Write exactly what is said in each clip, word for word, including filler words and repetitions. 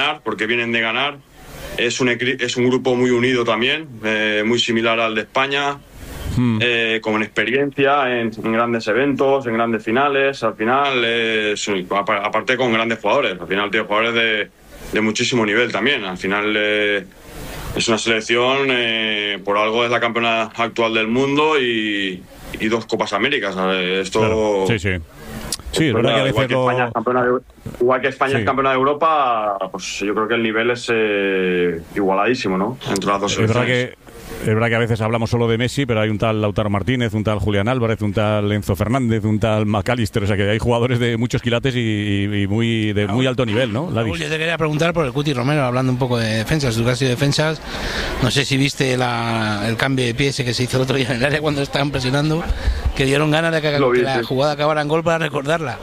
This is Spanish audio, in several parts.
ganar, porque vienen de ganar. Es un, es un grupo muy unido también, eh, muy similar al de España, hmm. eh, con experiencia en, en grandes eventos, en grandes finales. Al final, eh, aparte con grandes jugadores, al final tiene jugadores de, de muchísimo nivel también. Al final eh, es una selección, eh, por algo es la campeona actual del mundo y, y dos Copas Américas. Esto... Claro. Sí, sí. Sí, es verdad que a veces igual, que lo... España es campeona de, igual que España sí. es campeona de Europa, pues yo creo que el nivel es eh, igualadísimo, ¿no? Entre las dos es verdad selecciones. que Es verdad que a veces hablamos solo de Messi, pero hay un tal Lautaro Martínez, un tal Julián Álvarez, un tal Enzo Fernández, un tal McAllister, o sea que hay jugadores de muchos quilates y, y muy de muy alto nivel, ¿no? Raúl, yo te quería preguntar por el Cuti Romero, hablando un poco de defensas, tú que has sido defensas, no sé si viste la, el cambio de pie ese que se hizo el otro día en el área cuando estaban presionando, que dieron ganas de que, vi, que la sí. jugada acabara en gol para recordarla.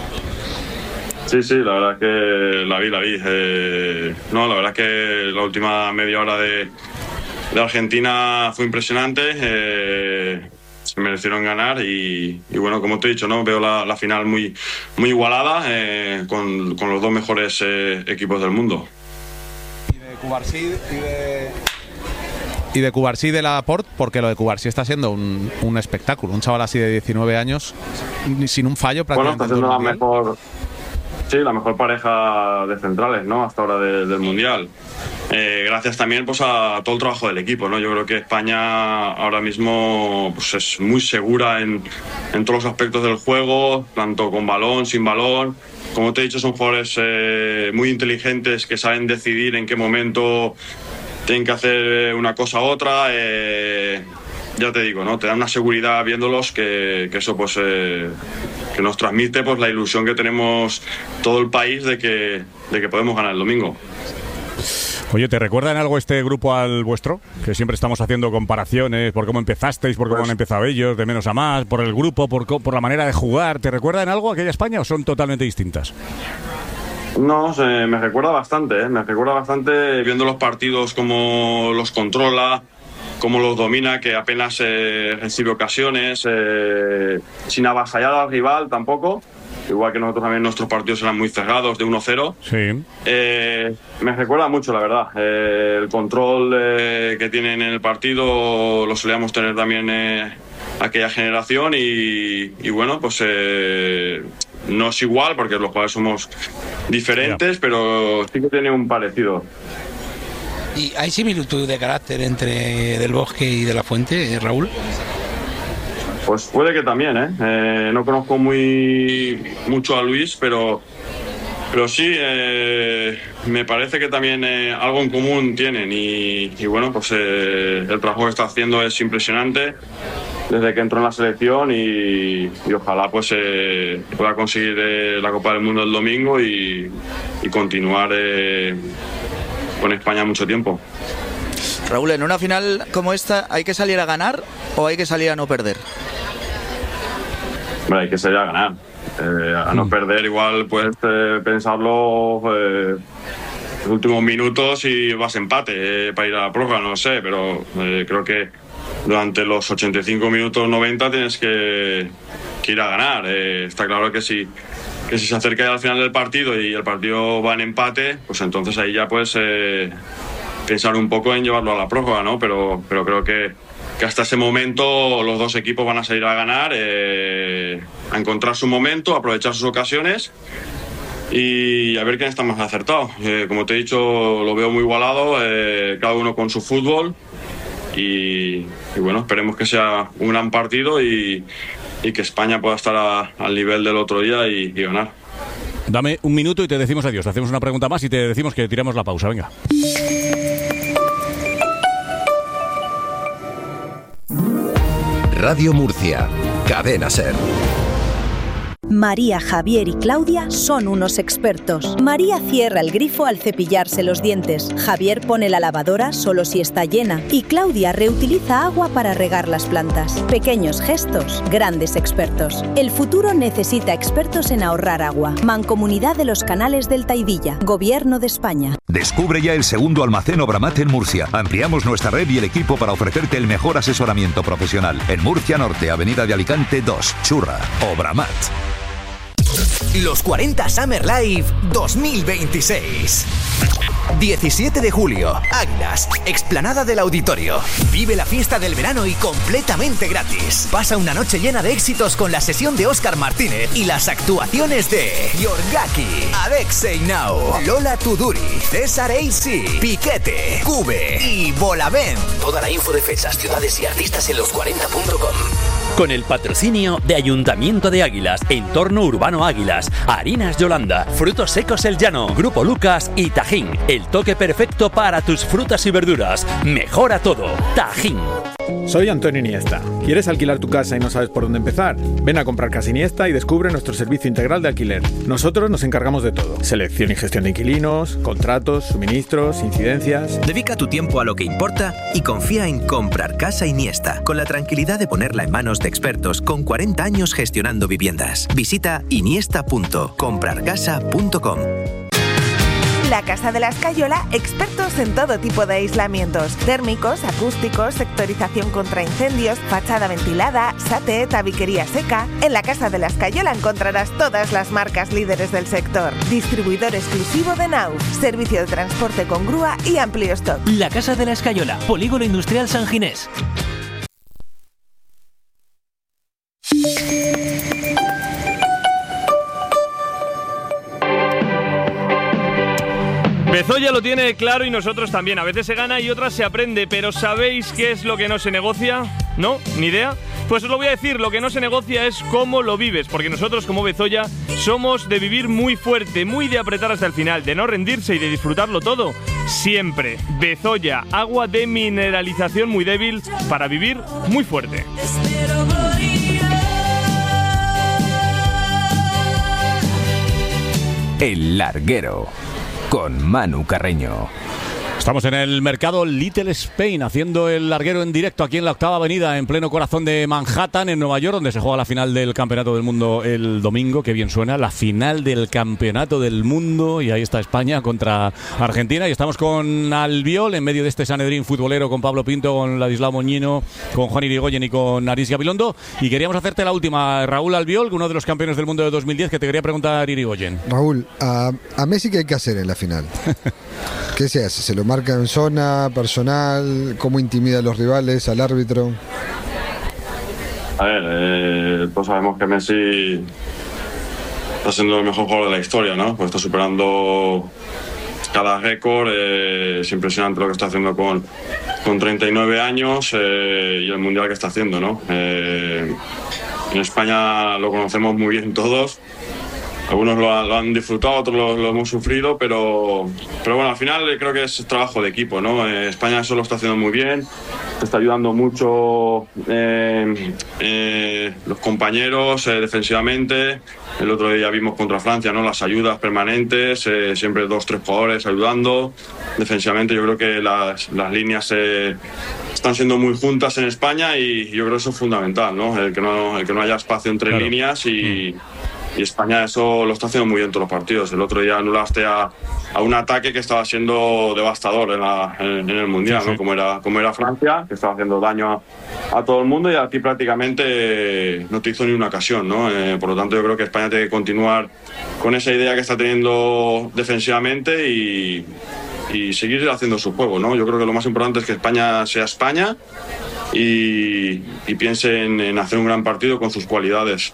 Sí, sí, la verdad es que la vi, la vi. Eh, no, la verdad es que la última media hora de, de Argentina fue impresionante. Eh, se merecieron ganar y, y bueno, como te he dicho, no veo la, la final muy, muy igualada eh, con, con los dos mejores eh, equipos del mundo. Y de Cubarsí y de... Y de Cubarsí de Laporte, porque lo de Cubarsí está siendo un, un espectáculo. Un chaval así de diecinueve años, sin un fallo prácticamente. Bueno, está siendo la mejor... Sí, la mejor pareja de centrales, ¿no? Hasta ahora de, del Mundial. Eh, gracias también pues a todo el trabajo del equipo, ¿no? Yo creo que España ahora mismo pues, es muy segura en, en todos los aspectos del juego, tanto con balón, sin balón. Como te he dicho, son jugadores eh, muy inteligentes que saben decidir en qué momento tienen que hacer una cosa u otra. Eh, ya te digo, ¿no? Te dan una seguridad viéndolos que, que eso pues... Eh, que nos transmite pues la ilusión que tenemos todo el país de que, de que podemos ganar el domingo. Oye, ¿te recuerda en algo este grupo al vuestro? Que siempre estamos haciendo comparaciones por cómo empezasteis, por cómo pues, han empezado ellos, de menos a más, por el grupo, por, por la manera de jugar. ¿Te recuerda en algo aquella España o son totalmente distintas? No, se, me recuerda bastante, ¿eh? me recuerda bastante viendo los partidos, cómo los controla, cómo los domina, que apenas eh, recibe ocasiones, eh, sin avasallar al rival tampoco, igual que nosotros también nuestros partidos eran muy cerrados, de uno cero. Sí. Eh, me recuerda mucho, la verdad. Eh, el control eh, que tienen en el partido lo solíamos tener también eh, aquella generación y, y bueno, pues eh, no es igual porque los jugadores somos diferentes, yeah. pero sí que tiene un parecido. ¿Y hay similitud de carácter entre Del Bosque y De la Fuente, Raúl? Pues puede que también, ¿eh? eh no conozco muy mucho a Luis, pero, pero sí, eh, me parece que también eh, algo en común tienen y, y bueno, pues eh, el trabajo que está haciendo es impresionante desde que entró en la selección y, y ojalá pues eh, pueda conseguir eh, la Copa del Mundo el domingo y, y continuar eh, con España mucho tiempo. Raúl, en una final como esta, ¿hay que salir a ganar o hay que salir a no perder? Hombre, hay que salir a ganar. Eh, a no mm. perder igual puedes eh, pensarlo eh, los últimos minutos y vas empate eh, para ir a la prórroga, no sé, pero eh, creo que durante los ochenta y cinco minutos noventa tienes que, que ir a ganar. Eh, está claro que si que si se acerca al final del partido y el partido va en empate, pues entonces ahí ya puedes eh, pensar un poco en llevarlo a la prórroga, ¿no? Pero, pero creo que, que hasta ese momento los dos equipos van a salir a ganar, eh, a encontrar su momento, a aprovechar sus ocasiones y a ver quién está más acertado. Eh, como te he dicho, lo veo muy igualado, eh, cada uno con su fútbol y, y bueno, esperemos que sea un gran partido y y que España pueda estar a, al nivel del otro día y, y ganar. Dame un minuto y te decimos adiós. Te hacemos una pregunta más y te decimos que tiramos la pausa. Venga. Radio Murcia, Cadena Ser. María, Javier y Claudia son unos expertos. María cierra el grifo al cepillarse los dientes. Javier pone la lavadora solo si está llena. Y Claudia reutiliza agua para regar las plantas. Pequeños gestos, grandes expertos. El futuro necesita expertos en ahorrar agua. Mancomunidad de los Canales del Taidilla. Gobierno de España. Descubre ya el segundo almacén Obramat en Murcia. Ampliamos nuestra red y el equipo para ofrecerte el mejor asesoramiento profesional. En Murcia Norte, Avenida de Alicante dos, Churra. Obramat. Los cuarenta Summer Live dos mil veintiséis. diecisiete de julio, Águilas, explanada del Auditorio. Vive la fiesta del verano y completamente gratis. Pasa una noche llena de éxitos con la sesión de Óscar Martínez y las actuaciones de Yorgaki, Alexei Nau, Lola Tuduri, César A C, Piquete, Cube y Bolavent. Toda la info de fechas, ciudades y artistas en los cuarenta punto com. Con el patrocinio de Ayuntamiento de Águilas, Entorno Urbano Águilas, Harinas Yolanda, Frutos Secos El Llano, Grupo Lucas y Tajín. El toque perfecto para tus frutas y verduras. Mejora todo. Tajín. Soy Antonio Iniesta. ¿Quieres alquilar tu casa y no sabes por dónde empezar? Ven a comprar Casa Iniesta y descubre nuestro servicio integral de alquiler. Nosotros nos encargamos de todo. Selección y gestión de inquilinos, contratos, suministros, incidencias. Dedica tu tiempo a lo que importa y confía en comprar Casa Iniesta, con la tranquilidad de ponerla en manos de expertos con cuarenta años gestionando viviendas. Visita iniesta punto comprar casa punto com. La Casa de la Escayola, expertos en todo tipo de aislamientos: térmicos, acústicos, sectorización contra incendios, fachada ventilada, SATE, tabiquería seca. En la Casa de la Escayola encontrarás todas las marcas líderes del sector. Distribuidor exclusivo de Nauf, servicio de transporte con grúa y amplio stock. La Casa de la Escayola, Polígono Industrial San Ginés. Bezoya lo tiene claro y nosotros también. A veces se gana y otras se aprende, pero ¿sabéis qué es lo que no se negocia? ¿No? ¿Ni idea? Pues os lo voy a decir, lo que no se negocia es cómo lo vives, porque nosotros como Bezoya somos de vivir muy fuerte, muy de apretar hasta el final, de no rendirse y de disfrutarlo todo, siempre. Bezoya, agua de mineralización muy débil para vivir muy fuerte. El Larguero, con Manu Carreño. Estamos en el mercado Little Spain haciendo el larguero en directo aquí en la Octava Avenida, en pleno corazón de Manhattan, en Nueva York, donde se juega la final del Campeonato del Mundo el domingo. Qué bien suena, la final del Campeonato del Mundo, y ahí está España contra Argentina, y estamos con Albiol en medio de este Sanedrín futbolero, con Pablo Pinto, con Ladislao Moñino, con Juan Irigoyen y con Aris Gabilondo. Y queríamos hacerte la última, Raúl Albiol, uno de los campeones del mundo de dos mil diez, que te quería preguntar, Irigoyen. Raúl, a, a Messi, ¿qué hay que hacer en la final? ¿Qué se hace? ¿Se lo marca en zona, personal? ¿Cómo intimida a los rivales, al árbitro? A ver, eh, pues sabemos que Messi está siendo el mejor jugador de la historia, ¿no? Pues está superando cada récord. Eh, es impresionante lo que está haciendo con, con treinta y nueve años eh, y el mundial que está haciendo, ¿no? Eh, en España lo conocemos muy bien todos. Algunos lo, lo han disfrutado, otros lo, lo hemos sufrido, pero, pero bueno, al final creo que es trabajo de equipo, ¿no? Eh, España eso lo está haciendo muy bien, se está ayudando mucho eh, eh, los compañeros eh, defensivamente. El otro día vimos contra Francia, ¿no? Las ayudas permanentes, eh, siempre dos, tres jugadores ayudando. Defensivamente yo creo que las, las líneas eh, están siendo muy juntas en España y yo creo que eso es fundamental, ¿no? El que no, el que no haya espacio entre claro. líneas y... Mm. Y España eso lo está haciendo muy bien todos los partidos. El otro día anulaste a, a un ataque que estaba siendo devastador en, la, en, en el Mundial, sí, ¿no? Sí. Como era, como era Francia, que estaba haciendo daño a, a todo el mundo, y a ti prácticamente no te hizo ni una ocasión, ¿no? Eh, por lo tanto, yo creo que España tiene que continuar con esa idea que está teniendo defensivamente y, y seguir haciendo su juego, ¿no? Yo creo que lo más importante es que España sea España y, y piense en, en hacer un gran partido con sus cualidades.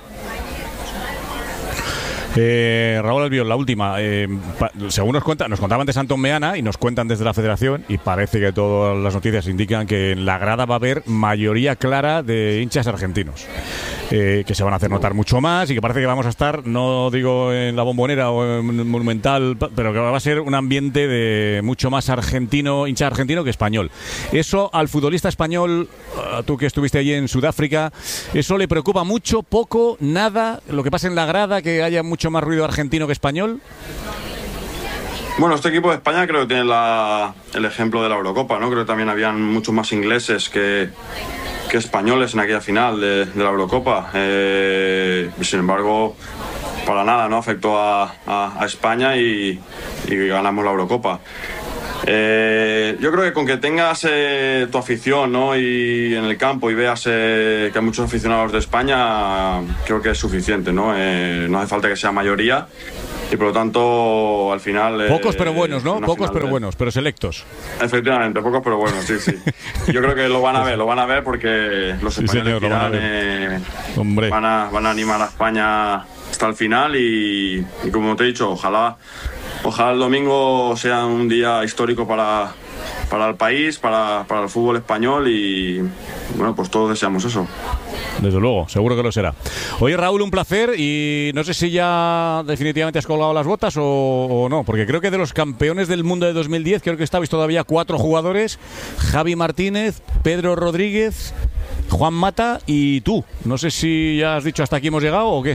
Eh, Raúl Albiol, la última. Eh, pa, según nos cuenta, nos contaba antes Antón Meana y nos cuentan desde la Federación, y parece que todas las noticias indican que en la grada va a haber mayoría clara de hinchas argentinos, eh, que se van a hacer notar mucho más y que parece que vamos a estar, no digo en la Bombonera o en Monumental, pero que va a ser un ambiente de mucho más argentino, hincha argentino que español. Eso al futbolista español, tú que estuviste allí en Sudáfrica, ¿eso le preocupa mucho, poco, nada, lo que pasa en la grada, que haya mucho más ruido argentino que español? Bueno, este equipo de España creo que tiene la, el ejemplo de la Eurocopa, ¿no? Creo que también habían muchos más ingleses que, que españoles en aquella final de, de la Eurocopa. Eh, y sin embargo, para nada, ¿no? Afectó a, a, a España y, y ganamos la Eurocopa. Eh, yo creo que con que tengas eh, tu afición, ¿no? Y en el campo y veas eh, que hay muchos aficionados de España, creo que es suficiente, ¿no? Eh, no hace falta que sea mayoría, y por lo tanto al final... Pocos eh, pero buenos, ¿no? Pocos pero de... buenos, pero selectos. Efectivamente, pocos pero buenos, sí, sí. Yo creo que lo van a ver, lo van a ver porque los Sí, españoles señor, lo van a irán, ver. eh, Hombre. van, a, van a animar a España hasta el final y, y como te he dicho, ojalá, ojalá el domingo sea un día histórico para, para el país, para, para el fútbol español y bueno, pues todos deseamos eso. Desde luego, seguro que lo será. Oye, Raúl, un placer y no sé si ya definitivamente has colgado las botas o, o no, porque creo que de los campeones del mundo de dos mil diez, creo que estabais todavía cuatro jugadores, Javi Martínez, Pedro Rodríguez, Juan Mata y tú. No sé si ya has dicho hasta aquí hemos llegado o qué.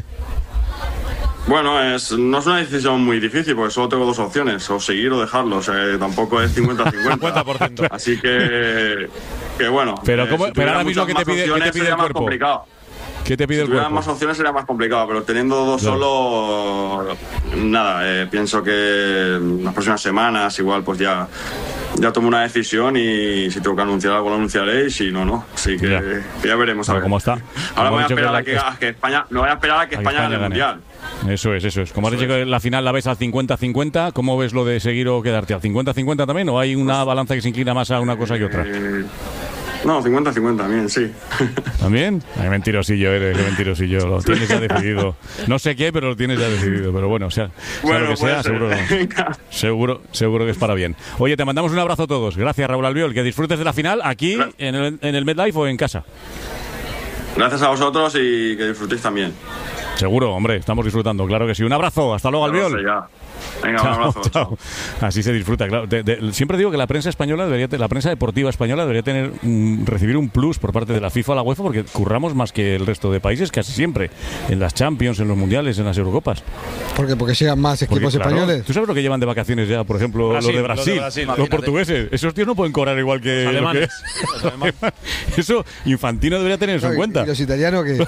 Bueno, es, no es una decisión muy difícil porque solo tengo dos opciones, o seguir o dejarlo, o sea, tampoco es cincuenta cincuenta. cincuenta por ciento. Así que, que bueno. Pero, eh, ¿cómo, si pero ahora tuviera mismo, ¿qué muchas te más pide, ¿qué te opciones, pide sería el más cuerpo? complicado. ¿Qué te pide Si el tuviera cuerpo? más opciones sería más complicado, pero teniendo dos Claro. solo, nada, eh, pienso que las próximas semanas igual pues ya, ya tomo una decisión y si tengo que anunciar algo lo anunciaré y si no, no. Así que Ya. ya, veremos. A ver. ¿Cómo está? Ahora Como voy a has dicho esperar que a que, la- a que España, no voy a esperar a que a que España gane el gane. Mundial. Eso es, eso es. Como has dicho que la final la ves al cincuenta cincuenta, ¿cómo ves lo de seguir o quedarte? ¿Al cincuenta cincuenta también o hay una balanza que se inclina más a una cosa que otra? Eh, no, cincuenta cincuenta también, sí. ¿También? Ay, mentirosillo eres, qué mentirosillo. Lo tienes ya decidido. No sé qué, pero lo tienes ya decidido. Pero bueno, o sea, sea Bueno, lo que puede sea, ser. seguro, seguro, seguro que es para bien. Oye, te mandamos un abrazo a todos. Gracias, Raúl Albiol. Que disfrutes de la final aquí en el, en el MetLife o en casa. Gracias a vosotros y que disfrutéis también. Seguro, hombre, estamos disfrutando, claro que sí. Un abrazo, hasta luego, Ya lo Albiol. sé, ya. Venga, Chao, un abrazo. chao. Así se disfruta, claro. De- de- siempre digo que la prensa española debería, te- la prensa deportiva española debería tener mm, recibir un plus por parte de la FIFA o la UEFA porque curramos más que el resto de países casi siempre en las Champions, en los mundiales, en las Eurocopas. ¿Por qué? Porque llegan más Porque, equipos claro, españoles. ¿tú sabes lo que llevan de vacaciones ya, por ejemplo, Brasil, los de los de Brasil, Brasil, los imagínate. portugueses? Esos tíos no pueden cobrar igual que Los lo alemanes. que- Eso Infantino debería tener eso en No, y- cuenta. y los italianos que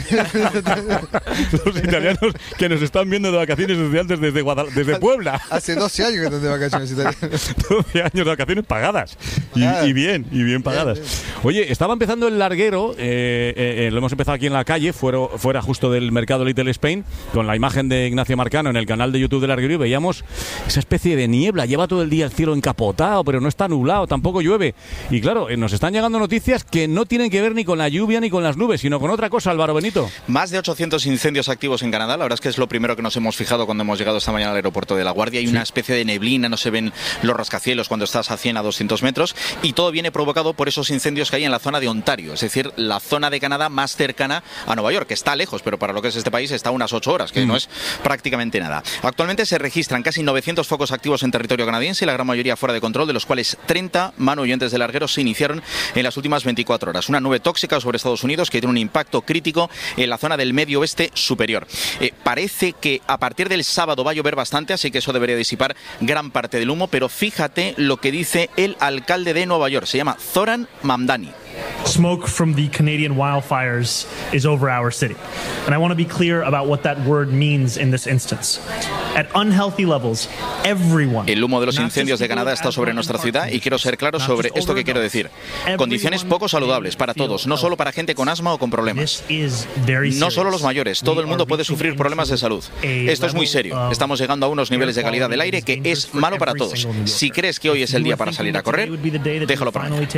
Los italianos que nos están viendo de vacaciones desde antes desde, Guadal- desde Puebla. hace doce años que están de vacaciones italianos. doce años de vacaciones pagadas. Y, y bien, y bien pagadas. Oye, estaba empezando el larguero, eh, eh, eh, lo hemos empezado aquí en la calle, fuera, fuera justo del mercado Little Spain, con la imagen de Ignacio Marcano en el canal de YouTube del larguero y veíamos esa especie de niebla. Lleva todo el día el cielo encapotado, pero no está nublado, tampoco llueve. Y claro, eh, nos están llegando noticias que no tienen que ver ni con la lluvia ni con las nubes, sino con otra cosa, Álvaro Benito. Más de ochocientos incendios activos en Canadá. La verdad es que es lo primero que nos hemos fijado cuando hemos llegado esta mañana al aeropuerto de La Guardia. Hay una especie de neblina, no se ven los rascacielos cuando estás a cien a doscientos metros. Y todo viene provocado por esos incendios que hay en la zona de Ontario. Es decir, la zona de Canadá más cercana a Nueva York, que está lejos, pero para lo que es este país está a unas ocho horas, que Mm. no es prácticamente nada. Actualmente se registran casi novecientos focos activos en territorio canadiense, la gran mayoría fuera de control, de los cuales treinta, Manu, oyentes de largueros, se iniciaron en las últimas veinticuatro horas. Una nube tóxica sobre Estados Unidos que tiene un impacto crítico en la zona del medio oeste superior. Eh, parece que a partir del sábado va a llover bastante, así que eso debería disipar gran parte del humo, pero fíjate lo que dice el alcalde de Nueva York, se llama Zoran Mamdani. Smoke from the Canadian wildfires is over our city. And I want to be clear about what that word means in this instance. At unhealthy levels, everyone. El humo de los incendios de Canadá está sobre nuestra ciudad y quiero ser claro sobre esto que quiero decir. Condiciones poco saludables para todos, no solo para gente con asma o con problemas. No solo los mayores, todo el mundo puede sufrir problemas de salud. Esto es muy serio. Estamos llegando a unos niveles de calidad del aire que es malo para todos. Si crees que hoy es el día para salir a correr, déjalo para mañana.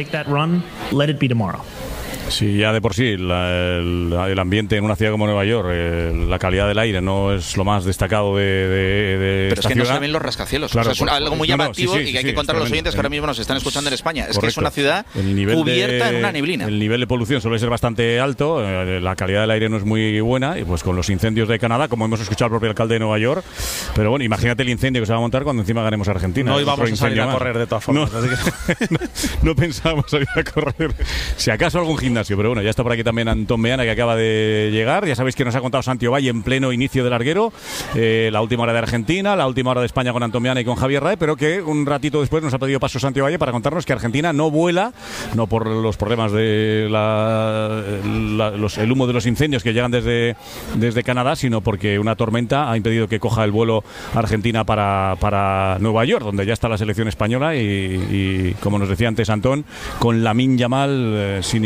Sí, ya de por sí la- el, el ambiente en una ciudad como Nueva York, eh, la calidad del aire no es lo más destacado de, de, de Pero es esta que no ciudad. se ven los rascacielos. Claro, O sea, es un- por- algo muy no, no, llamativo sí, sí, y que hay sí, que contar a los tremendo. oyentes que ahora mismo nos están escuchando en España. Es que es Correcto. una ciudad El nivel cubierta de- en una neblina. El nivel de polución suele ser bastante alto, eh, la calidad del aire no es muy buena, y pues con los incendios de Canadá, como hemos escuchado al propio alcalde de Nueva York, pero bueno, imagínate el incendio que se va a montar cuando encima ganemos a Argentina. No Otro íbamos a salir incendio a más. correr de todas formas. No, así que- no, no pensábamos salir a correr. Si acaso algún gimnasio, pero bueno, ya está por aquí también Antón Meana, que acaba de llegar. Ya sabéis que nos ha contado Santi Ovalle en pleno inicio del larguero, eh, la última hora de Argentina, la última hora de España con Antón Meana y con Javier Rae, pero que un ratito después nos ha pedido paso Santi Ovalle para contarnos que Argentina no vuela, no por los problemas de la, la- los- el humo de los incendios que llegan desde, desde Canadá, sino porque una tormenta ha impedido que coja el vuelo Argentina para, para Nueva York, donde ya está la selección española y, y, como nos decía antes Antón, con Lamine Yamal eh, sin ningún problema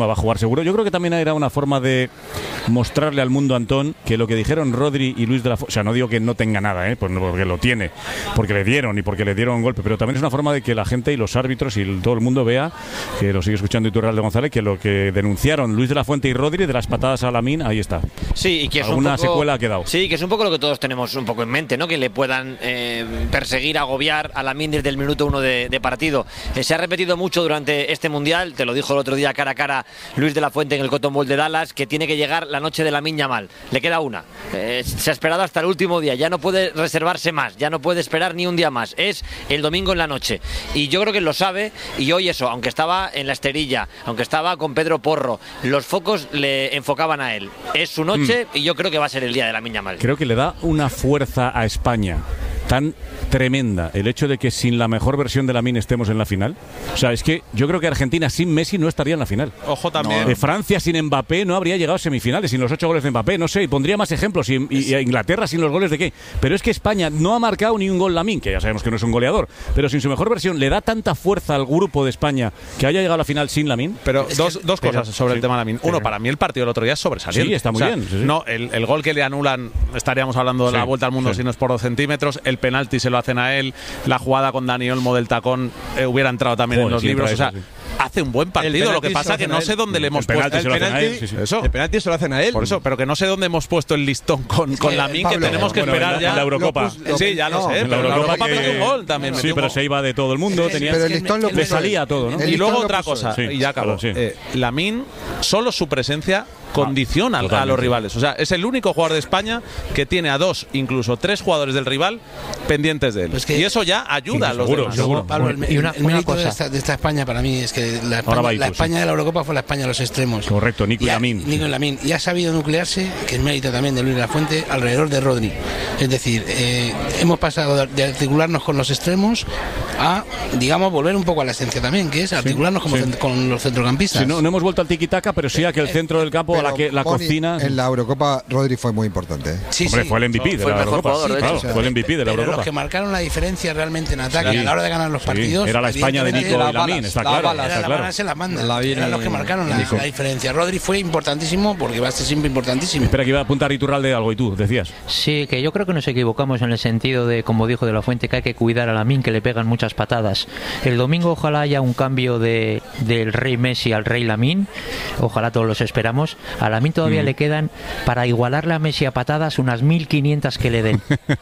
encima va a jugar seguro. Yo creo que también era una forma de mostrarle al mundo, Antón, que lo que dijeron Rodri y Luis de la Fuente, o sea, no digo que no tenga nada, ¿eh? Pues no, porque lo tiene, porque le dieron y porque le dieron un golpe, pero también es una forma de que la gente y los árbitros y el, todo el mundo vea, que lo sigue escuchando Iturralde González, que lo que denunciaron Luis de la Fuente y Rodri de las patadas a Lamine, ahí está. Sí, y que es alguna un poco, secuela ha quedado. Sí, que es un poco lo que todos tenemos un poco en mente, ¿no? Que le puedan eh, perseguir, agobiar a Lamine desde el minuto uno de, de partido. Eh, se ha repetido mucho durante este mundial, te lo dijo el otro día cara a cara Luis de la Fuente en el Cotton Bowl de Dallas, que tiene que llegar la noche de Lamine Yamal. Le queda una. Eh, se ha esperado hasta el último día, ya no puede reservarse más, ya no puede esperar ni un día más. Es el domingo en la noche. Y yo creo que lo sabe, y hoy eso, aunque estaba en la esterilla, aunque estaba con Pedro Porro, los focos le enfocaban a él. Es su noche mm. y yo creo que va a ser el día de Lamine Yamal. Creo que le da una fuerza a España tan tremenda el hecho de que sin la mejor versión de Lamine estemos en la final. O sea, es que yo creo que Argentina sin Messi no estaría en la final. Ojo también. Eh, Francia sin Mbappé no habría llegado a semifinales, sin los ocho goles de Mbappé, no sé, y pondría más ejemplos. Y, y, y Inglaterra sin los goles de qué. Pero es que España no ha marcado ni un gol Lamine, que ya sabemos que no es un goleador, pero sin su mejor versión le da tanta fuerza al grupo de España que haya llegado a la final sin Lamine. Pero es dos, que, dos cosas pero, sobre sí, el tema de Lamine. Uno, para mí el partido del otro día es sobresaliente. Sí, está muy o sea, bien. Sí, sí. No, el, el gol que le anulan, estaríamos hablando de sí, la vuelta al mundo sí. si no es por dos centímetros. El penalti se lo hacen a él. La jugada con Dani Olmo del tacón eh, hubiera entrado también Joder, en los sí, libros. O sea, eso, sí. hace un buen partido. Lo que pasa es que no sé dónde le hemos el puesto el penalti. Sí, sí. Eso. El penalti se lo hacen a él. Por eso, pero que no sé dónde hemos puesto el listón con, con Lamine, que tenemos que bueno, esperar en la, ya. En la Eurocopa. Lo pus, lo, sí, ya lo no, sé. En pero la Eurocopa, Eurocopa que, metió un gol también. Sí, pero se iba de todo el mundo. Tenía, pero el listón lo le puso salía todo, ¿no? Y luego otra cosa, sí, y ya acabo. claro, sí. eh, Lamine, solo su presencia condiciona ah, a los rivales. O sea, es el único jugador de España que tiene a dos, incluso tres jugadores del rival pendientes de él. Pues que y eso ya ayuda sí, a los seguro, demás. seguro. Pablo, el, y una, el mérito cosa. De, esta, de esta España para mí es que la España, Baitu, la España sí. de la Eurocopa fue la España de los extremos. Correcto, Nico y, y Lamine. Nico y Lamine. Y ha sabido nuclearse, que es mérito también de Luis de la Fuente, alrededor de Rodri. Es decir, eh, hemos pasado de articularnos con los extremos a, digamos, volver un poco a la esencia también, que es articularnos sí, como sí. Cent- con los centrocampistas. Sí, no, no hemos vuelto al tiki-taka, pero sí a que el centro del campo, pero, a la, que, la Boni, cocina. En la Eurocopa, Rodri fue muy importante. ¿eh? Sí, Hombre, sí. fue el M V P no, de fue la el mejor Eurocopa. jugador, de claro, hecho. fue el M V P de la pero Eurocopa. Los que marcaron la diferencia realmente en ataque sí. a la hora de ganar los partidos. Sí. Era la España de Nico y Lamine, está claro. Era está la claro. balas en las bandas. La Eran los que marcaron la, la diferencia. Rodri fue importantísimo porque va a ser siempre importantísimo. Espera, que iba a apuntar Iturralde algo y tú decías. Sí, que yo creo que nos equivocamos en el sentido de, como dijo de la Fuente, que hay que cuidar a Lamine, que le pegan muchas patadas. El domingo ojalá haya un cambio de del rey Messi al rey Lamine. Ojalá todos los esperamos. A Lamine todavía mm. le quedan, para igualarle a Messi a patadas, unas mil quinientas que le den.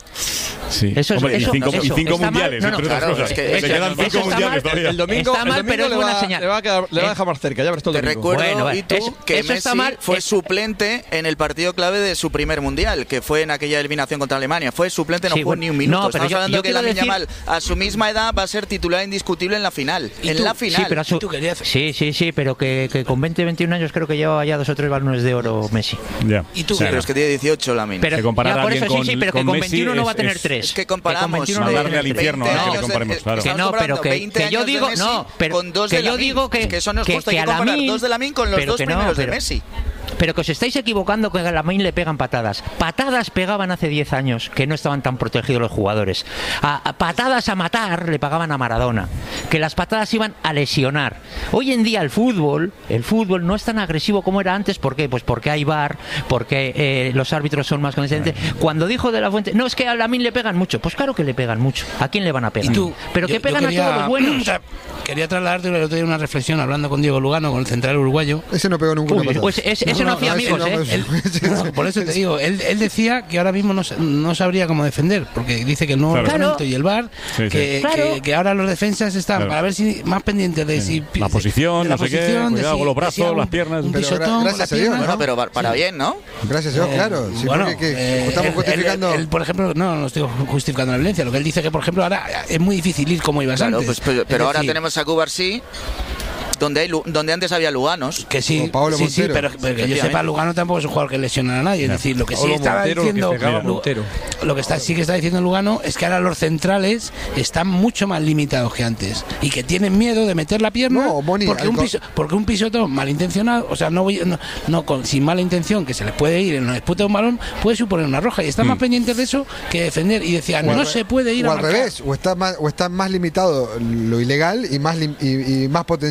Sí. Eso, Hombre, eso, y cinco, eso, y cinco mundiales, no, no, entre claro, otras cosas. Es que, se quedan cinco mundiales mal, todavía. El domingo, está mal, el domingo pero es le, buena va, señal. le, va a quedar, le va a dejar más cerca, ya verás todo Te el domingo. recuerdo, bueno, y tú, es, que eso Messi está mal, fue es, suplente en el partido clave de su primer mundial, que fue en aquella eliminación contra Alemania. Fue suplente, no sí, jugó bueno, ni un minuto. no, pero Estamos yo, hablando yo que Lamine decir... Yamal, a su misma edad, va a ser titular indiscutible en la final. En tú? la final. Sí, pero a su... ¿Tú querías... sí, sí, sí, pero que, que con veinte, veintiún años creo que llevaba ya dos o tres balones de oro Messi. Ya. ¿Y tú? Sí, pero es que tiene dieciocho Lamine. Pero que comparar ya, a por alguien eso con, sí, sí, pero que con, con veintiuno no va a tener es, tres. Es que comparamos. Que con no al infierno, no, que comparemos, claro. Que no, pero que, que yo digo, no, pero con dos que de yo Lamine, digo que que eso no es que, justo, que hay que a comparar Lamine, dos de Lamine con los dos no, primeros pero, de Messi. Pero que os estáis equivocando, que a Lamine le pegan patadas. Patadas pegaban hace diez años, que no estaban tan protegidos los jugadores. A, a patadas a matar le pagaban a Maradona. Que las patadas iban a lesionar. Hoy en día el fútbol, el fútbol no es tan agresivo como era antes. ¿Por qué? Pues porque hay V A R, porque eh, los árbitros son más conscientes. Cuando dijo de la Fuente, no, es que a Lamine le pegan mucho. Pues claro que le pegan mucho. ¿A quién le van a pegar? ¿Y tú? Pero yo, que pegan quería, a todos los buenos. O sea, quería trasladarte el otro día una reflexión hablando con Diego Lugano, con el central uruguayo. Ese no pegó nunca. Uy, pues ese no, no, no hacía no, amigos, no, ¿eh? Él, no, por eso te digo, él, él decía que ahora mismo no, no sabría cómo defender, porque dice que el nuevo reglamento claro. y el V A R, sí, que, sí. Claro. que, que ahora los defensas están claro. para ver si más pendientes de si la posición, de la no sé qué, cuidado si, con los brazos, si las piernas, un pisotón, gracias a Dios, bueno, ¿no? pero para bien, ¿no? Gracias a Dios, claro. Sí, bueno, que, que eh, estamos él, justificando. Él, él, por ejemplo, no, no estoy justificando la violencia. Lo que él dice que, por ejemplo, ahora es muy difícil ir como ibas claro, antes. Pues, pero pero ahora decir, tenemos a Cubarsí. Donde, hay, donde antes había Luganos. Que sí, sí, sí, pero, pero que yo sepa, Lugano tampoco es un jugador que lesiona a nadie. Es decir, lo que sí estaba Montero, diciendo. Que lo que está, sí que está diciendo Lugano es que ahora los centrales están mucho más limitados que antes. Y que tienen miedo de meter la pierna. No, Boni, porque, un piso, porque un pisotón malintencionado, o sea, no, voy, no, no con, sin mala intención, que se les puede ir en la disputa de un balón, puede suponer una roja. Y están mm. más pendientes de eso que defender. Y decían, no se puede ir o a al marcar. Revés, o está más, o está más limitado lo ilegal y más, lim, y, y más potenciado lo legal.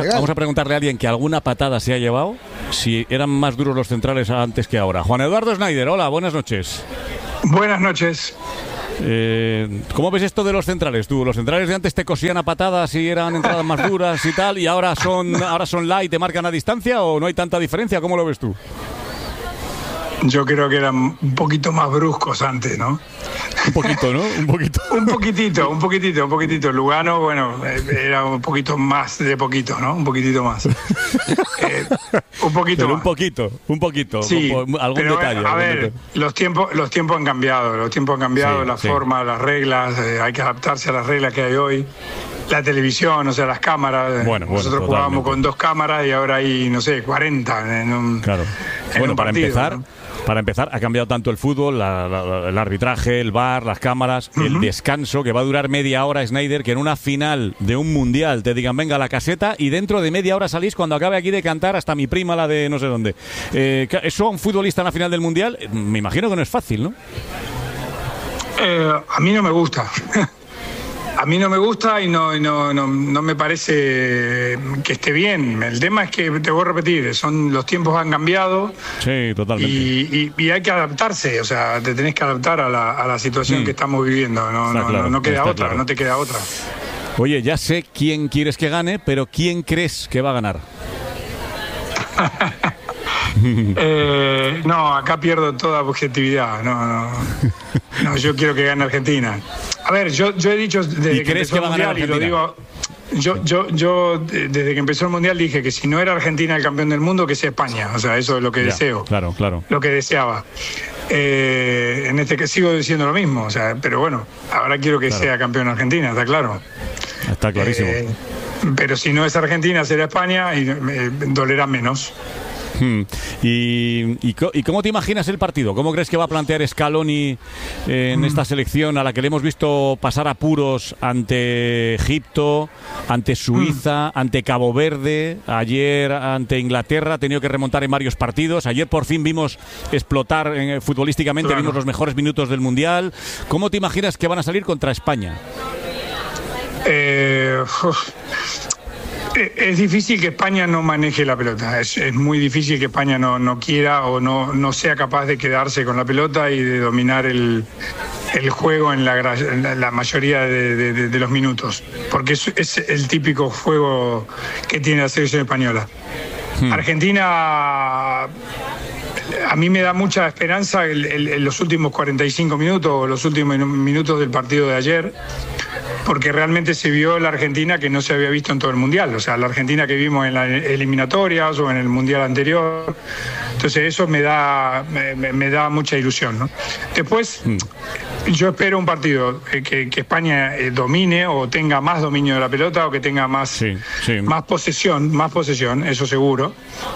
legal. Vamos a preguntarle a alguien que alguna patada se ha llevado, si eran más duros los centrales antes que ahora. Juan Eduardo Schneider, hola, buenas noches. Buenas noches. Eh, ¿Cómo ves esto de los centrales tú? Los centrales de antes te cosían a patadas y eran entradas más duras y tal, y ahora son, ahora son light y te marcan a distancia, ¿o no hay tanta diferencia? ¿Cómo lo ves tú? Yo creo que eran un poquito más bruscos antes, ¿no? Un poquito, ¿no? Un poquito. un poquitito, un poquitito, un poquitito. Lugano, bueno, era un poquito más de poquito, ¿no? Un poquitito más. eh, un poquito pero más. Un poquito, un poquito. Sí, algún pero, detalle. A algún ver, detalle. los tiempos, los tiempos han cambiado, los tiempos han cambiado, Sí, la sí. forma, las reglas, eh, hay que adaptarse a las reglas que hay hoy. La televisión, o sea, las cámaras. Bueno, bueno, Nosotros jugábamos totalmente. con dos cámaras y ahora hay, no sé, cuarenta en un, Claro. en Bueno, un para partido, empezar, ¿no? para empezar, ha cambiado tanto el fútbol, la- la- el arbitraje, el V A R, las cámaras, el descanso, que va a durar media hora, Schneider, que en una final de un mundial te digan, venga, a la caseta, y dentro de media hora salís cuando acabe aquí de cantar hasta mi prima, la de no sé dónde. Eh, ¿Eso a un futbolista en la final del mundial? Eh, Me imagino que no es fácil, ¿no? Eh, a mí no me gusta. A mí no me gusta y no, y no, no, no me parece que esté bien. El tema es que, te voy a repetir, son, los tiempos han cambiado Sí, totalmente. y, y- y hay que adaptarse. O sea, te tenés que adaptar a la, a la situación Mm. que estamos viviendo. No, Está no, claro, no, no queda está otra, claro. no te queda otra. Oye, ya sé quién quieres que gane, pero ¿quién crees que va a ganar? Eh, no, acá pierdo toda objetividad. No, no, no, yo quiero que gane Argentina. A ver, yo, yo he dicho desde ¿Y que crees empezó que el va a ganar mundial y lo Argentina? digo. Yo, yo, yo eh, desde que empezó el mundial dije que si no era Argentina el campeón del mundo, que sea España. O sea, eso es lo que Ya, deseo, Claro, claro. lo que deseaba. Eh, en este que sigo diciendo lo mismo, o sea, pero bueno, ahora quiero que Claro. sea campeón Argentina, está claro. Está clarísimo. Eh, pero si no es Argentina, será España y eh, dolerá menos. Hmm. ¿Y, y, co- y cómo te imaginas el partido? ¿Cómo crees que va a plantear Scaloni eh, en esta selección a la que le hemos visto pasar apuros ante Egipto, ante Suiza, ante Cabo Verde, ayer ante Inglaterra? Ha tenido que remontar en varios partidos. Ayer por fin vimos explotar eh, futbolísticamente, Claro. vimos los mejores minutos del Mundial. ¿Cómo te imaginas que van a salir contra España? Eh, uf. Eh, Es difícil que España no maneje la pelota, es, es muy difícil que España no, no quiera o no, no sea capaz de quedarse con la pelota y de dominar el, el juego en la, gra- en la- la mayoría de, de- de- de los minutos, porque es, es el típico juego que tiene la selección española. Argentina, a mí me da mucha esperanza el- el- en los últimos cuarenta y cinco minutos o los últimos minutos del partido de ayer, porque realmente se vio la Argentina que no se había visto en todo el Mundial, o sea, la Argentina que vimos en las eliminatorias o en el Mundial anterior. Entonces eso me da, me, me- me da mucha ilusión, ¿no? Después, yo espero un partido eh, que, que España eh, domine o tenga más dominio de la pelota o que tenga más, más posesión, más posesión, eso seguro.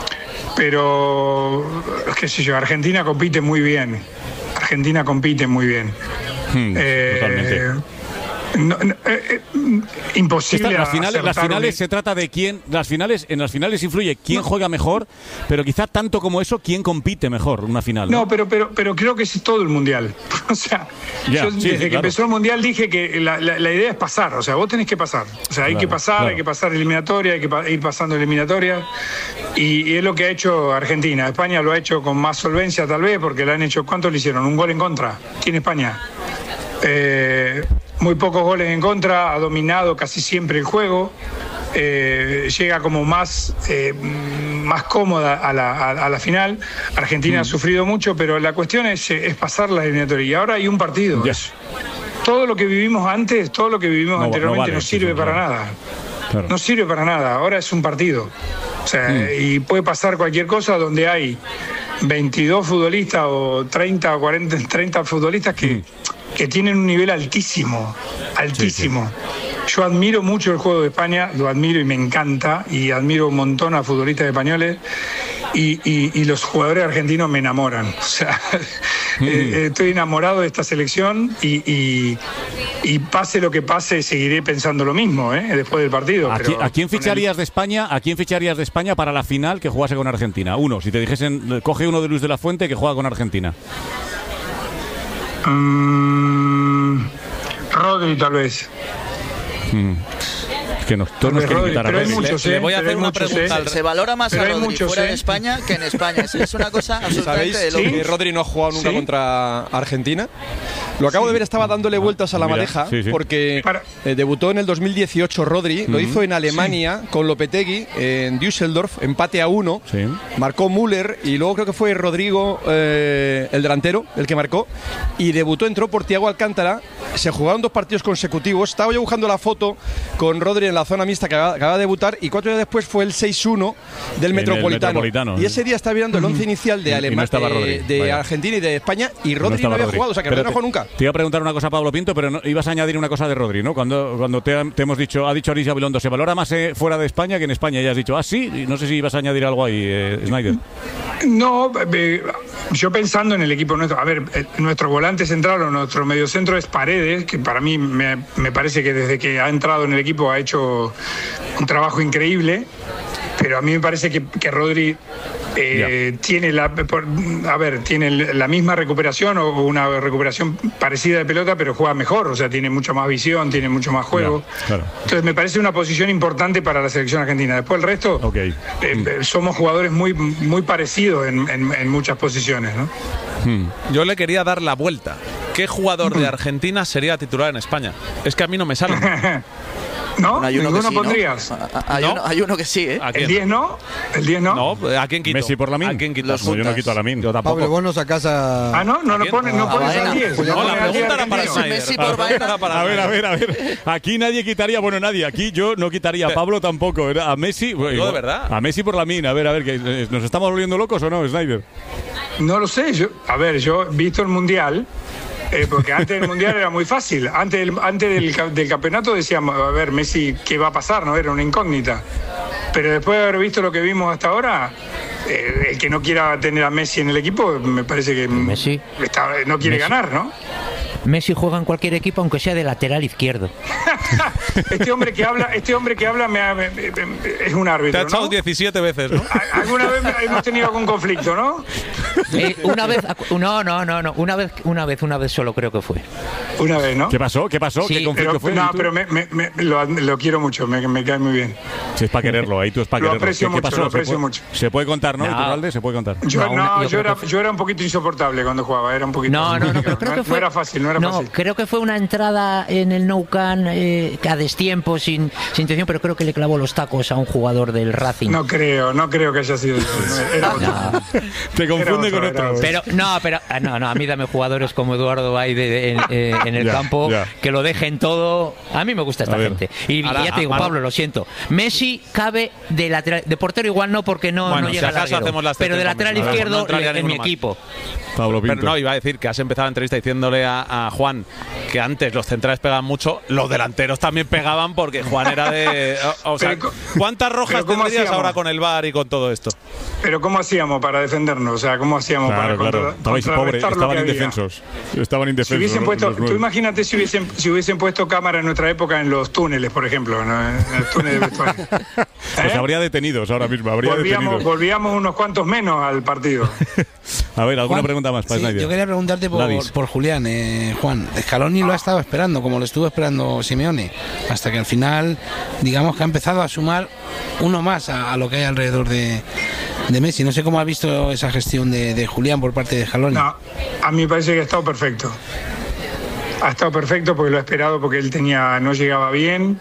Pero, qué sé yo, Argentina compite muy bien. Argentina compite muy bien. Hmm, Eh, totalmente. no- no, eh, eh, imposible. Esta- las finales, las acertar finales un- se trata de quién, las finales, en las finales influye quién juega mejor, pero quizá tanto como eso, quién compite mejor una final. ¿no? No, pero, pero, pero creo que es todo el mundial. O sea, Ya, yo sí, desde sí, que claro. empezó el mundial dije que la, la- la idea es pasar. O sea, vos tenés que pasar. O sea, hay Claro, que pasar, claro. hay que pasar eliminatoria, hay que pa- ir pasando eliminatoria. Y, y es lo que ha hecho Argentina. España lo ha hecho con más solvencia, tal vez, porque le han hecho. ¿Cuánto le hicieron? Un gol en contra. Tiene España. Eh, muy pocos goles en contra, ha dominado casi siempre el juego. Eh, llega como más, eh, más cómoda a la, a, a la final. Argentina ha sufrido mucho, pero la cuestión es, es pasar la eliminatoria. Y ahora hay un partido. Es- todo lo que vivimos antes, todo lo que vivimos No va- no anteriormente no, vale, sí, sirve sí, para claro. nada. Claro. No sirve para nada. Ahora es un partido. O sea, y puede pasar cualquier cosa donde hay veintidós futbolistas o treinta o cuarenta, treinta futbolistas que, que tienen un nivel altísimo, altísimo. Yo admiro mucho el juego de España, lo admiro y me encanta, y admiro un montón a futbolistas españoles, y, y- y los jugadores argentinos me enamoran. O sea, eh, estoy enamorado de esta selección y, y- y pase lo que pase, seguiré pensando lo mismo, ¿eh? Después del partido. ¿A, pero qui- a quién con el- ficharías de España? ¿A quién ficharías de España para la final que jugase con Argentina? Uno, si te dijesen, coge uno de Luis de la Fuente que juega con Argentina. Mm, Rodri, tal vez. Mm. que nos, todos nos quieren quitar a Rodri. Le, le voy a hacer una pregunta. Se, se valora más a Rodri fuera ¿eh? de España que en España. Es, es una cosa absolutamente de ¿Sabéis locos. que Rodri no ha jugado nunca ¿Sí? contra Argentina? Lo acabo Sí. de ver, estaba dándole vueltas a la Mira, madeja sí, sí. porque eh, debutó en el dos mil dieciocho Rodri, lo Ujú. hizo en Alemania con Lopetegui en Düsseldorf, empate a uno, Sí. marcó Müller y luego creo que fue Rodrigo, eh, el delantero, el que marcó, y debutó, entró por Thiago Alcántara, se jugaron dos partidos consecutivos, estaba yo buscando la foto con Rodri en la zona mixta que acaba, acaba de debutar y cuatro días después fue el seis uno del En el Metropolitano. Metropolitano. Y ese día estaba mirando el once inicial de, Y no Alemania, estaba Rodri, de, de vaya. Argentina y de España y Rodri no, estaba había Rodri. jugado, o sea que Pero Rodri no te- jugó nunca. Te iba a preguntar una cosa, Pablo Pinto, pero no, ibas a añadir una cosa de Rodri, ¿no? Cuando, cuando te, te hemos dicho, ha dicho Aris Gabilondo, se valora más eh, fuera de España que en España. Y has dicho, ah, sí, y no sé si ibas a añadir algo ahí, eh, Snyder. No, eh, yo pensando en el equipo nuestro, a ver, eh, nuestro volante central o nuestro mediocentro es Paredes, que para mí me, me parece que desde que ha entrado en el equipo ha hecho un trabajo increíble, pero a mí me parece que, que Rodri eh, tiene la, por- a ver, tiene la misma recuperación o una recuperación parecida de pelota, pero juega mejor, o sea, tiene mucha más visión, tiene mucho más juego. Ya, claro. Entonces me parece una posición importante para la selección argentina. Después el resto, Okay. eh, eh, somos jugadores muy, muy parecidos en, en- en muchas posiciones, ¿no? Yo le quería dar la vuelta. ¿Qué jugador de Argentina sería titular en España? Es que a mí no me sale. ¿No? Hay uno que ¿Ninguno sí, ¿no? pondrías? Hay, ¿No? uno, hay uno que sí, ¿eh? ¿A ¿El quién? diez no? ¿El diez no? No, ¿a quién quito? Messi por Lamine. ¿A quién quitas? Los No, yo no juntas. quito a Lamine. Yo tampoco. Pablo, vos no sacás a... Ah, no, no, no quién? pones, no Ah, pones Baena. al diez. No, No No, pones la al diez pregunta era para argentino. Snyder. Messi La por pregunta Baena. era para A ver, a Snyder. ver, a ver. Aquí nadie quitaría, bueno, nadie. Aquí yo no quitaría a Pablo tampoco. Era A Messi. bueno, Digo de verdad. A Messi por Lamine. A ver, a ver, que eh, ¿nos estamos volviendo locos o no, Snyder? No lo sé, yo, a ver, yo visto el Mundial, eh, porque antes del Mundial era muy fácil, antes del, antes del, ca- del campeonato decíamos, a ver, Messi, ¿qué va a pasar? No era una incógnita. Pero después de haber visto lo que vimos hasta ahora, eh, el que no quiera tener a Messi en el equipo, me parece que Messi. está- no quiere Messi. ganar, ¿no? Messi juega en cualquier equipo, aunque sea de lateral izquierdo. Este hombre que habla, este hombre que habla me ha- me- me- me- es un Te ha árbitro, echado ¿no? diecisiete veces, ¿no? A- Alguna vez hemos tenido algún conflicto, ¿no? Eh, una vez, no, no, no, no, una vez, una vez, una vez solo creo que fue. Una vez, ¿no? ¿Qué pasó? ¿Qué pasó? Sí. ¿Qué conflicto Pero, fue? no, ¿Y tú? pero me, me- me- lo, lo quiero mucho, me, me cae muy bien. Si es para quererlo, ahí tú es para Lo quererlo. aprecio ¿Qué, qué mucho, pasó? lo aprecio ¿Se, puede, mucho. se puede contar, ¿no? No. Iturralde? Se puede contar. Yo, No, no, una- yo yo, creo era, que fue- yo era un poquito insoportable cuando jugaba, era un poquito. No, no, no, pero creo no, que fue. no era fácil, no era no, fácil. creo que fue una entrada en el Nou Camp eh, a destiempo, sin, sin intención, pero creo que le clavó los tacos a un jugador del Racing. No creo, no creo que haya sido eso. Era otro. Te confunde Era con otro, era otro. otro. Pero no, pero ah, no, no, a mí dame jugadores como Eduardo Baide en, eh, en el Ya, campo ya. que lo dejen todo. A mí me gusta esta A ver. gente. Y Ahora, ya te digo, a- Pablo, lo siento. Messi cabe de lateral, de portero igual no porque no, Bueno, no si llega al acaso larguero, hacemos la pero de excepción lateral con Messi. A ver, izquierdo no entraría en mi ninguno más. equipo. Pablo Pinto. Pero no, iba a decir que has empezado la entrevista diciéndole a, a Juan que antes los centrales pegaban mucho, los delanteros también pegaban porque Juan era de... O, o sea, Pero, ¿cuántas rojas pero ¿cómo tendrías hacíamos? ahora con el V A R y con todo esto? Pero ¿cómo hacíamos para defendernos? O sea, ¿cómo hacíamos Claro, para claro. contra- Estabais pobres, contrarrestar lo estaban que había? indefensos. Estaban Si indefensos. hubiesen los- puesto, los tú nueve. imagínate si hubiesen, si hubiesen puesto cámara en nuestra época en los túneles, por ejemplo, ¿no? En el túnel de vestuario. Pues ¿Eh? habría detenidos ahora mismo, habría Volvíamos, detenidos. volvíamos unos cuantos menos al partido. A ver, ¿alguna Juan, pregunta más para sí, Snyder? yo quería preguntarte por, Ladis. por Julián, eh, Juan. Scaloni lo ha estado esperando, como lo estuvo esperando Simeone, hasta que al final, digamos que ha empezado a sumar uno más a, a lo que hay alrededor de, de Messi. No sé cómo ha visto esa gestión de, de Julián por parte de Scaloni. No, a mí me parece que ha estado perfecto. Ha estado perfecto porque lo ha esperado, porque él tenía, no llegaba bien.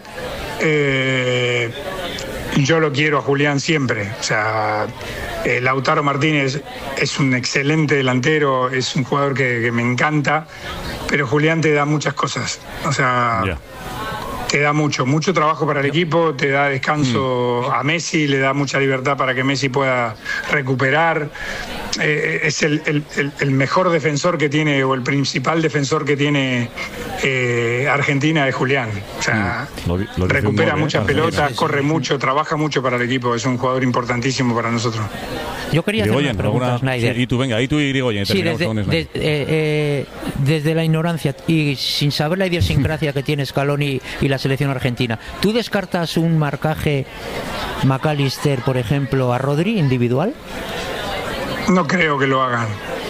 Eh, yo lo quiero a Julián siempre. O sea, eh, Lautaro Martínez es un excelente delantero, es un jugador que, que me encanta, pero Julián te da muchas cosas. O sea, Ya. te da mucho, mucho trabajo para el equipo, te da descanso a Messi, le da mucha libertad para que Messi pueda recuperar. Eh, es el, el- el- el mejor defensor que tiene, o el principal defensor que tiene eh, Argentina es Julián. O sea, Lo di- lo dice recupera muy bien, muchas Argentina. pelotas, corre mucho, trabaja mucho para el equipo, es un jugador importantísimo para nosotros. Yo quería hacer una Irigoyen, pregunta, alguna- Snyder. sí, y tú, venga, y tú y Irigoyen, Sí, terminamos desde, con Snyder. de- eh, eh, desde la ignorancia y sin saber la idiosincrasia que tiene Scaloni y la selección argentina, ¿tú descartas un marcaje McAllister, por ejemplo, a Rodri individual? No creo que lo hagan.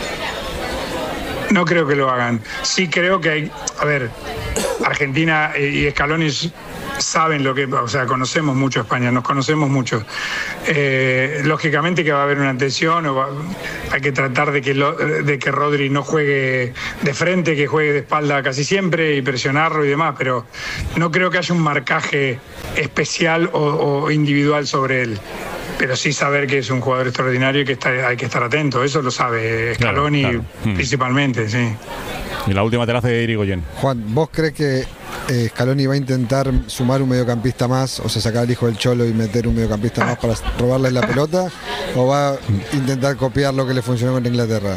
No creo que lo hagan. Sí creo que hay... A ver, Argentina y Scaloni saben lo que, o sea, conocemos mucho España, nos conocemos mucho. Eh, lógicamente que va a haber una tensión, o va, hay que tratar de que, lo, de que Rodri no juegue de frente, que juegue de espalda casi siempre y presionarlo y demás, pero no creo que haya un marcaje especial o, o individual sobre él. Pero sí saber que es un jugador extraordinario y que está, hay que estar atento, eso lo sabe Scaloni, claro, claro. principalmente, sí. Y la última te la hace Irigoyen. Juan, ¿vos crees que eh, Scaloni va a intentar sumar un mediocampista más, o sea, sacar al hijo del Cholo y meter un mediocampista más para robarle la pelota, o va a intentar copiar lo que le funcionó con Inglaterra?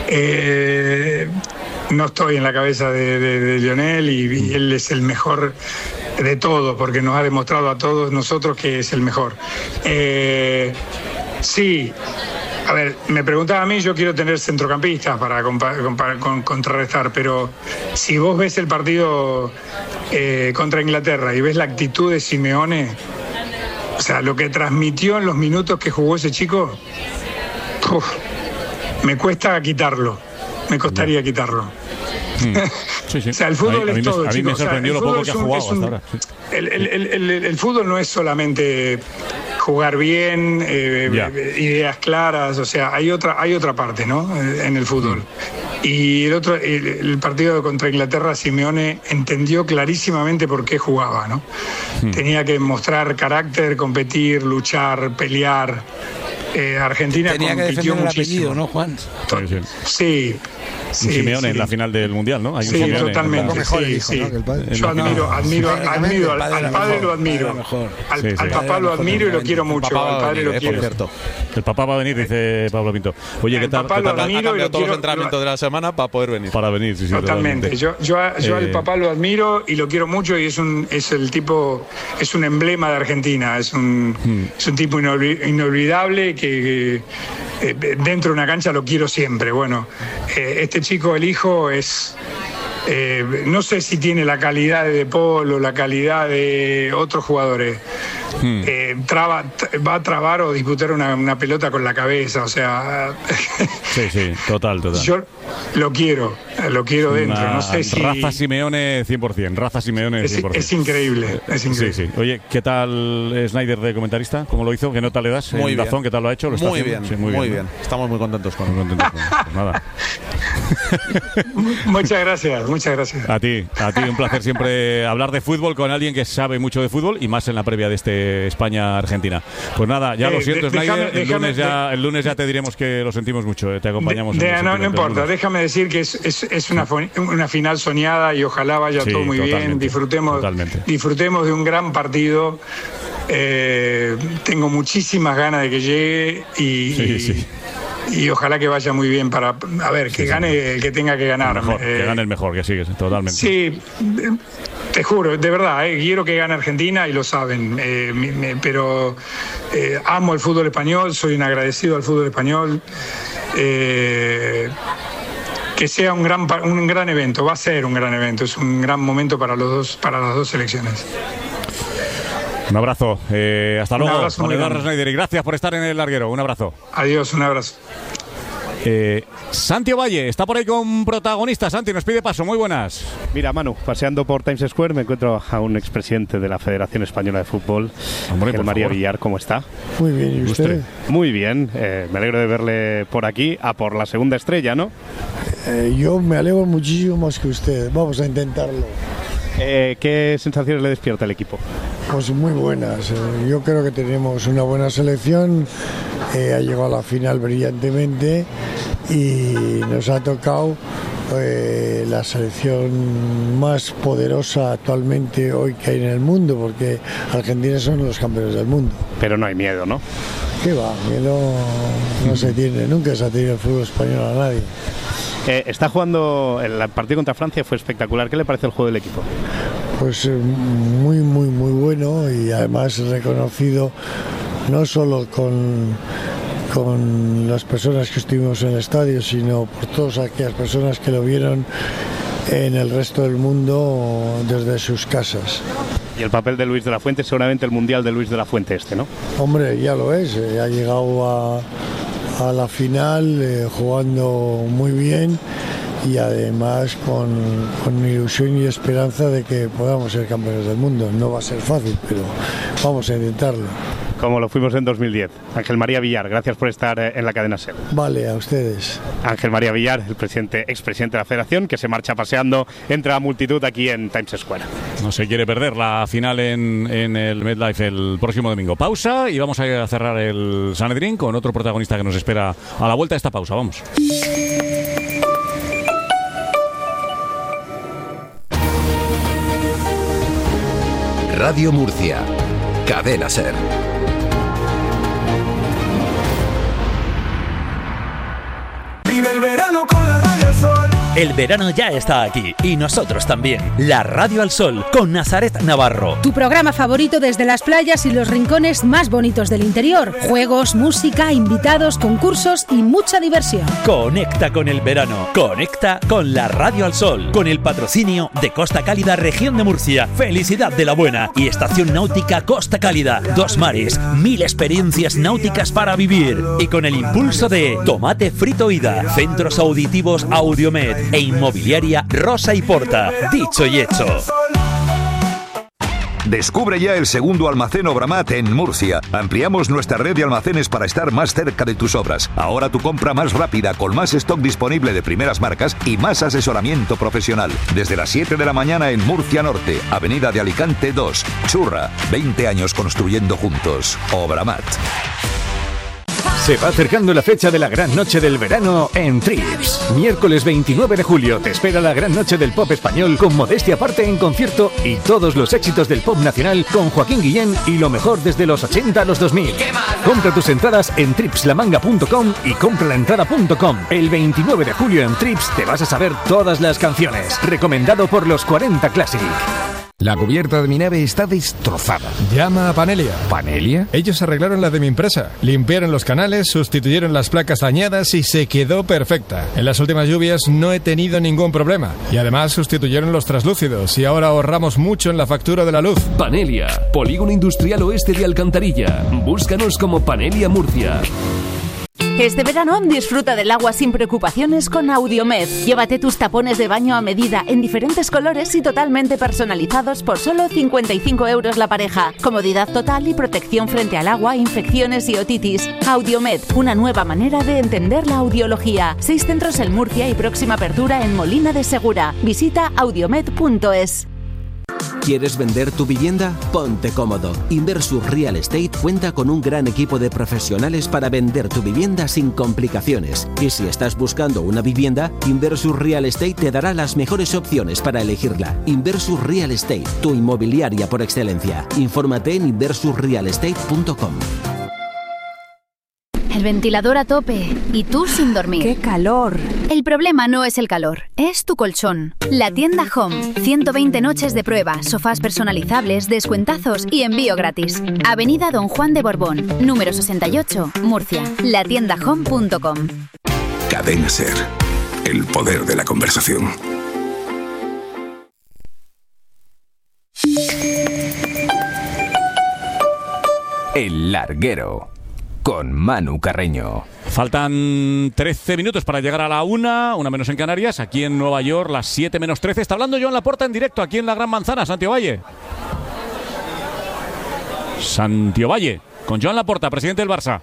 Eh, no estoy en la cabeza de, de, de Lionel y, y él es el mejor de todo, porque nos ha demostrado a todos nosotros que es el mejor. Eh, sí, a ver, me preguntaba a mí, yo quiero tener centrocampistas para compa- compa- con, contrarrestar, pero si vos ves el partido eh, contra Inglaterra y ves la actitud de Simeone, o sea, lo que transmitió en los minutos que jugó ese chico, uf, me cuesta quitarlo, me costaría no. quitarlo. Mm. Sí, sí. O sea, el fútbol a, a es todo, me, a mí me sorprendió o sea, lo poco que ha jugado un, hasta ahora. Sí. El, el, el, el, el fútbol no es solamente jugar bien, eh, yeah. ideas claras, o sea, hay otra, hay otra parte, ¿no? En el fútbol. Mm. Y el otro, el, el partido contra Inglaterra, Simeone entendió clarísimamente por qué jugaba, ¿no? Mm. Tenía que mostrar carácter, competir, luchar, pelear. Eh, Argentina tenía que defender el apellido, ¿no, Juan? Sí, sí. Sí, un Simeone sí. en la final del Mundial, ¿no? Hay sí, un Simeone totalmente. La... Sí, sí. ¿no? Yo admiro, admiro, admiro al, al padre lo admiro. Al, sí, sí. al papá lo admiro y lo quiero mucho. Al padre lo quiero. El papá va a venir, dice Pablo Pinto. Oye, ¿qué tal? El papá lo admiro y lo todos los entrenamientos de la semana para poder venir. Para venir, sí, sí. Totalmente. totalmente. Yo, yo, yo eh... al papá lo admiro y lo quiero mucho y es un, es el tipo, es un emblema de Argentina. Es un, hmm. es un tipo inolvidable que, que eh, dentro de una cancha lo quiero siempre. Bueno, eh, este chico, el hijo, es eh, no sé si tiene la calidad de De Paul o la calidad de otros jugadores. Hmm. Eh, traba, va a trabar o disputar una, una pelota con la cabeza, o sea. Sí, sí, total, total. Yo lo quiero, lo quiero una dentro. No sé si. Raza Simeone cien por ciento, Raza Simeone cien por ciento. Es, es increíble, es increíble. Sí, sí. Oye, ¿qué tal Snyder de comentarista? ¿Cómo lo hizo? ¿Qué nota le das? Muy bien. Dazón, ¿qué tal lo ha hecho? ¿Lo está muy, bien, sí, muy, muy bien, bien. ¿no? Estamos muy contentos con él. Muy contentos con él. Pues nada. Muchas gracias, muchas gracias. A ti, a ti, un placer siempre hablar de fútbol con alguien que sabe mucho de fútbol y más en la previa de este España-Argentina. Pues nada, ya eh, lo siento, de, Snyder. Déjame, el, lunes ya, de, el lunes ya te diremos que lo sentimos mucho, eh, te acompañamos. De, en de, no, no importa, déjame decir que es, es, es una, una final soñada y ojalá vaya sí, todo muy bien. Disfrutemos, disfrutemos de un gran partido. Eh, tengo muchísimas ganas de que llegue y. Sí, sí. Y ojalá que vaya muy bien para, a ver, que sí, gane sí. el que tenga que ganar. El mejor, eh, que gane el mejor, que sigues, totalmente. Sí, te juro, de verdad, eh, quiero que gane Argentina y lo saben, eh, me, me, pero eh, amo el fútbol español, soy un agradecido al fútbol español. Eh, que sea un gran, un gran evento, va a ser un gran evento, es un gran momento para, los dos, para las dos selecciones. Un abrazo, eh, hasta luego. Un abrazo muy Eduardo Snyder, y gracias por estar en el larguero. Un abrazo. Adiós, un abrazo. Eh, Santi Ovalle está por ahí con protagonistas. Santi, nos pide paso. Muy buenas. Mira, Manu, paseando por Times Square me encuentro a un expresidente de la Federación Española de Fútbol, Ángel María favor. Villar. ¿Cómo está? Muy bien, ¿y usted? Muy bien, eh, me alegro de verle por aquí, a por la segunda estrella, ¿no? Eh, yo me alegro muchísimo más que usted. Vamos a intentarlo. Eh, ¿Qué sensaciones le despierta el equipo? Pues muy buenas. Eh, yo creo que tenemos una buena selección. Eh, ha llegado a la final brillantemente y nos ha tocado eh, la selección más poderosa actualmente hoy que hay en el mundo, porque Argentina son los campeones del mundo. Pero no hay miedo, ¿no? ¿Qué va? Miedo no se tiene. Nunca se ha tenido el fútbol español a nadie. Eh, está jugando, el partido contra Francia fue espectacular. ¿Qué le parece el juego del equipo? Pues eh, muy, muy, muy bueno y además reconocido no solo con, con las personas que estuvimos en el estadio, sino por todas aquellas personas que lo vieron en el resto del mundo desde sus casas. Y el papel de Luis de la Fuente, seguramente el mundial de Luis de la Fuente este, ¿no? Hombre, ya lo es, eh, ha llegado a... a la final eh, jugando muy bien y además con, con ilusión y esperanza de que podamos ser campeones del mundo. No va a ser fácil, pero vamos a intentarlo. Como lo fuimos en dos mil diez. Ángel María Villar, gracias por estar en la cadena SER. Vale, a ustedes. Ángel María Villar, el presidente, expresidente de la Federación, que se marcha paseando entre la multitud aquí en Times Square. No se quiere perder la final en, en el MetLife el próximo domingo. Pausa y vamos a cerrar el Sanedrín con otro protagonista que nos espera a la vuelta de esta pausa. Vamos. Radio Murcia, Cadena SER. Vive el verano con la Radio al Sol. El verano ya está aquí y nosotros también. La Radio al Sol con Nazaret Navarro. Tu programa favorito desde las playas y los rincones más bonitos del interior. Juegos, música, invitados, concursos y mucha diversión. Conecta con el verano. Conecta con la Radio al Sol. Con el patrocinio de Costa Cálida, Región de Murcia. Felicidad de la Buena y Estación Náutica Costa Cálida. Dos mares, mil experiencias náuticas para vivir. Y con el impulso de Tomate Frito Ida, Centros Auditivos Audiomed e Inmobiliaria Rosa y Porta. Dicho y hecho. Descubre ya el segundo almacén Obramat en Murcia. Ampliamos nuestra red de almacenes para estar más cerca de tus obras. Ahora tu compra más rápida, con más stock disponible de primeras marcas y más asesoramiento profesional. Desde las siete de la mañana en Murcia Norte, Avenida de Alicante dos. Churra, veinte años construyendo juntos. Obramat. Se va acercando la fecha de la gran noche del verano en Trips. Miércoles veintinueve de julio te espera la gran noche del pop español con Modestia Aparte en concierto y todos los éxitos del pop nacional con Joaquín Guillén y lo mejor desde los ochenta a los dos mil. Compra tus entradas en trips la manga punto com y compralaentrada punto com. El veintinueve de julio en Trips te vas a saber todas las canciones. Recomendado por los cuarenta Classic. La cubierta de mi nave está destrozada. Llama a Panelia. ¿Panelia? Ellos arreglaron la de mi empresa. Limpiaron los canales, sustituyeron las placas dañadas y se quedó perfecta. En las últimas lluvias no he tenido ningún problema. Y además sustituyeron los traslúcidos y ahora ahorramos mucho en la factura de la luz. Panelia, Polígono Industrial Oeste de Alcantarilla. Búscanos como Panelia Murcia. Este verano disfruta del agua sin preocupaciones con Audiomed. Llévate tus tapones de baño a medida en diferentes colores y totalmente personalizados por solo cincuenta y cinco euros la pareja. Comodidad total y protección frente al agua, infecciones y otitis. Audiomed, una nueva manera de entender la audiología. Seis centros en Murcia y próxima apertura en Molina de Segura. Visita audiomed punto es. ¿Quieres vender tu vivienda? Ponte cómodo. Inversus Real Estate cuenta con un gran equipo de profesionales para vender tu vivienda sin complicaciones. Y si estás buscando una vivienda, Inversus Real Estate te dará las mejores opciones para elegirla. Inversus Real Estate, tu inmobiliaria por excelencia. Infórmate en inversus real estate punto com. El ventilador a tope y tú sin dormir. ¡Qué calor! El problema no es el calor, es tu colchón. La tienda Home. ciento veinte noches de prueba, sofás personalizables, descuentazos y envío gratis. Avenida Don Juan de Borbón, número sesenta y ocho, Murcia. la tienda home punto com. Cadena SER. El poder de la conversación. El Larguero. Con Manu Carreño. Faltan trece minutos para llegar a la una, una menos en Canarias, aquí en Nueva York, las siete menos trece. Está hablando Joan Laporta en directo aquí en la Gran Manzana, Santiago Valle. Santiago Valle, con Joan Laporta, presidente del Barça.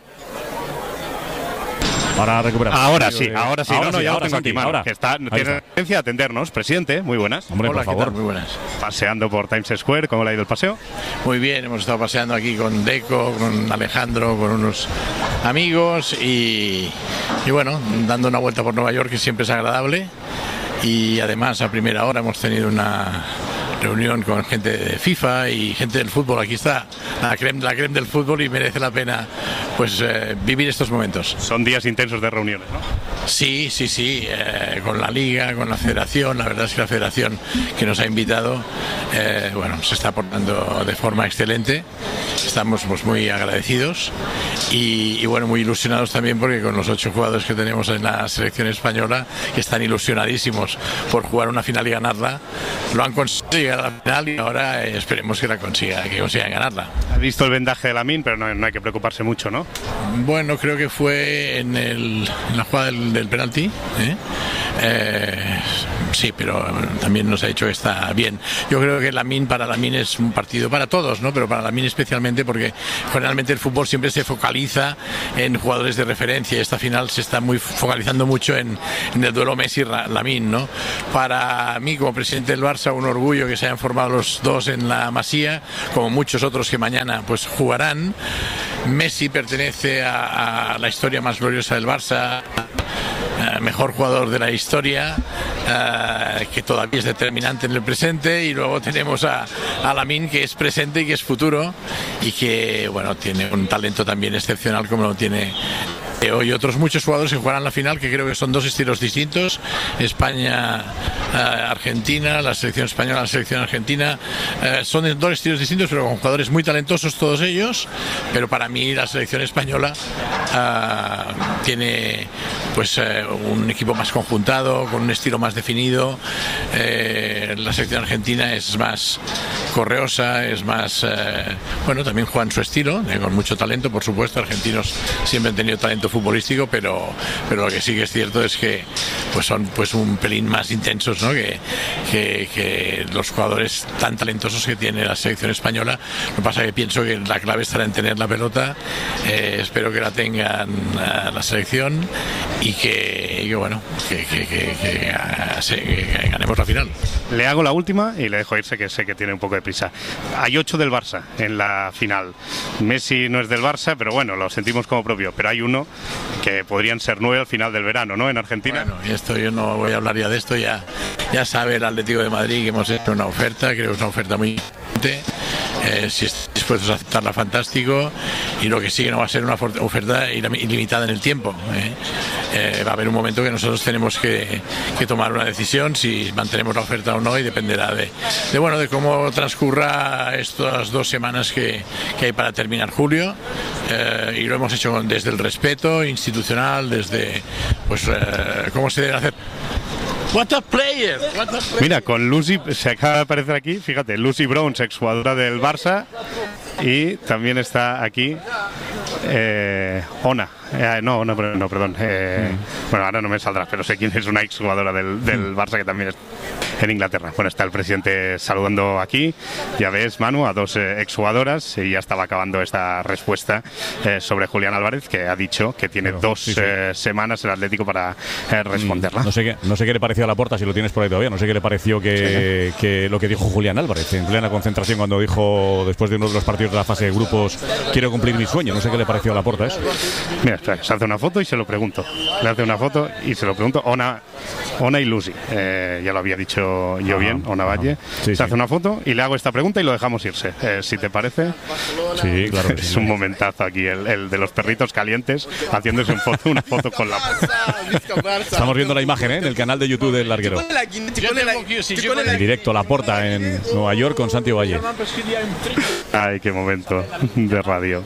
Para recuperar. Ahora sí, ahora sí. Ahora no, no, sí, ya ahora, lo tengo Santi, aquí, Manu, ahora. que está, tiene está. tendencia a atendernos. Presidente, muy buenas. Hombre, Hola, por favor. ¿qué tal? Muy buenas. Paseando por Times Square, ¿cómo le ha ido el paseo? Muy bien, hemos estado paseando aquí con Deco, con Alejandro, con unos amigos y, y bueno, dando una vuelta por Nueva York, que siempre es agradable. Y además a primera hora hemos tenido una reunión con gente de FIFA y gente del fútbol. Aquí está la creme, la creme del fútbol y merece la pena pues eh, vivir estos momentos. Son días intensos de reuniones, ¿no? Sí, sí, sí, eh, con la Liga, con la Federación. La verdad es que la Federación que nos ha invitado, eh, bueno, se está portando de forma excelente. Estamos pues, muy agradecidos y, y bueno, muy ilusionados también porque con los ocho jugadores que tenemos en la selección española, que están ilusionadísimos por jugar una final y ganarla, lo han conseguido llegar a la final y ahora eh, esperemos que la consiga, que consigan ganarla. Ha visto el vendaje de Lamine, pero no, no hay que preocuparse mucho, ¿no? Bueno, creo que fue en, el, en la jugada del, del penalti, ¿eh? Eh, sí, pero también nos ha dicho que está bien. Yo creo que Lamine, para Lamine es un partido para todos, ¿no? Pero para Lamine especialmente porque generalmente el fútbol siempre se focaliza en jugadores de referencia y esta final se está muy focalizando mucho en, en el duelo Messi-Lamine, ¿no? Para mí, como presidente del Barça, un orgullo que se hayan formado los dos en la Masía, como muchos otros que mañana pues jugarán. Messi pertenece a, a la historia más gloriosa del Barça, uh, mejor jugador de la historia, uh, que todavía es determinante en el presente, y luego tenemos a, a Lamine, que es presente y que es futuro y que bueno, tiene un talento también excepcional como lo tiene y otros muchos jugadores que jugarán la final, que creo que son dos estilos distintos. España, eh, Argentina, la selección española, la selección argentina, eh, son dos estilos distintos, pero con jugadores muy talentosos todos ellos. Pero para mí la selección española eh, tiene pues eh, un equipo más conjuntado, con un estilo más definido. Eh, la selección argentina es más correosa, es más eh, bueno, también juegan su estilo, eh, con mucho talento, por supuesto. Argentinos siempre han tenido talento futbolístico, pero pero lo que sí que es cierto es que pues son pues un pelín más intensos, ¿no? que, que, que los jugadores tan talentosos que tiene la selección española. Lo que pasa es que pienso que la clave estará en tener la pelota. Eh, espero que la tengan uh, la selección y que, y que bueno que, que, que, que, uh, se, que ganemos la final. Le hago la última y le dejo irse, que sé que tiene un poco de prisa. Hay ocho del Barça en la final. Messi no es del Barça, pero bueno, lo sentimos como propio. Pero hay uno que podrían ser nueve al final del verano, ¿no? En Argentina. Bueno, y esto yo no voy a hablar ya de esto, ya, ya sabe el Atlético de Madrid que hemos hecho una oferta, creo que es una oferta muy importante. Eh, si están dispuestos a aceptarla, fantástico, y lo que sí que no va a ser una oferta ilimitada en el tiempo, ¿eh? Eh, va a haber un momento que nosotros tenemos que, que tomar una decisión si mantenemos la oferta o no, y dependerá de, de bueno de cómo transcurra estas dos semanas que, que hay para terminar julio, eh, y lo hemos hecho desde el respeto institucional, desde pues eh, cómo se debe hacer. What a player, what a player. Mira, con Lucy, se acaba de aparecer aquí, fíjate, Lucy Bronze, exjugadora del Barça, y también está aquí eh, Ona. Eh, no, no, no, perdón. Eh, mm. Bueno, ahora no me saldrá, pero sé quién es una exjugadora del, del Barça que también es en Inglaterra. Bueno, está el presidente saludando aquí. Ya ves, Manu, a dos eh, exjugadoras, y ya estaba acabando esta respuesta eh, sobre Julián Álvarez, que ha dicho que tiene pero, dos sí, sí. Eh, semanas el Atlético para eh, responderla. No sé qué, no sé qué le pareció a Laporta, si lo tienes por ahí todavía. No sé qué le pareció que, sí. que lo que dijo Julián Álvarez en plena concentración cuando dijo, después de uno de los partidos de la fase de grupos, quiero cumplir mi sueño. No sé qué le pareció a Laporta eso. Mira, espera, se hace una foto y se lo pregunto. Le hace una foto y se lo pregunto. Ona, Ona y Lucy. Eh, ya lo había dicho yo bien, Ona Valle. Sí, se sí. hace una foto y le hago esta pregunta y lo dejamos irse. Eh, si te parece. Sí, claro. Que es sí. un momentazo aquí, el, el de los perritos calientes haciéndose un foto, una foto con la. Estamos viendo la imagen, ¿eh? En el canal de YouTube del Larguero. En directo, Laporta en Nueva York con Santi Valle. Ay, qué momento de radio.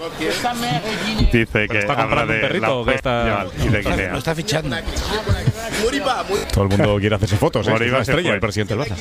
Dice que está comprando un perrito que está y de Guinea. Lo está fichando. Todo el mundo quiere hacerse fotos, ¿eh? Es una estrella el presidente del Barça.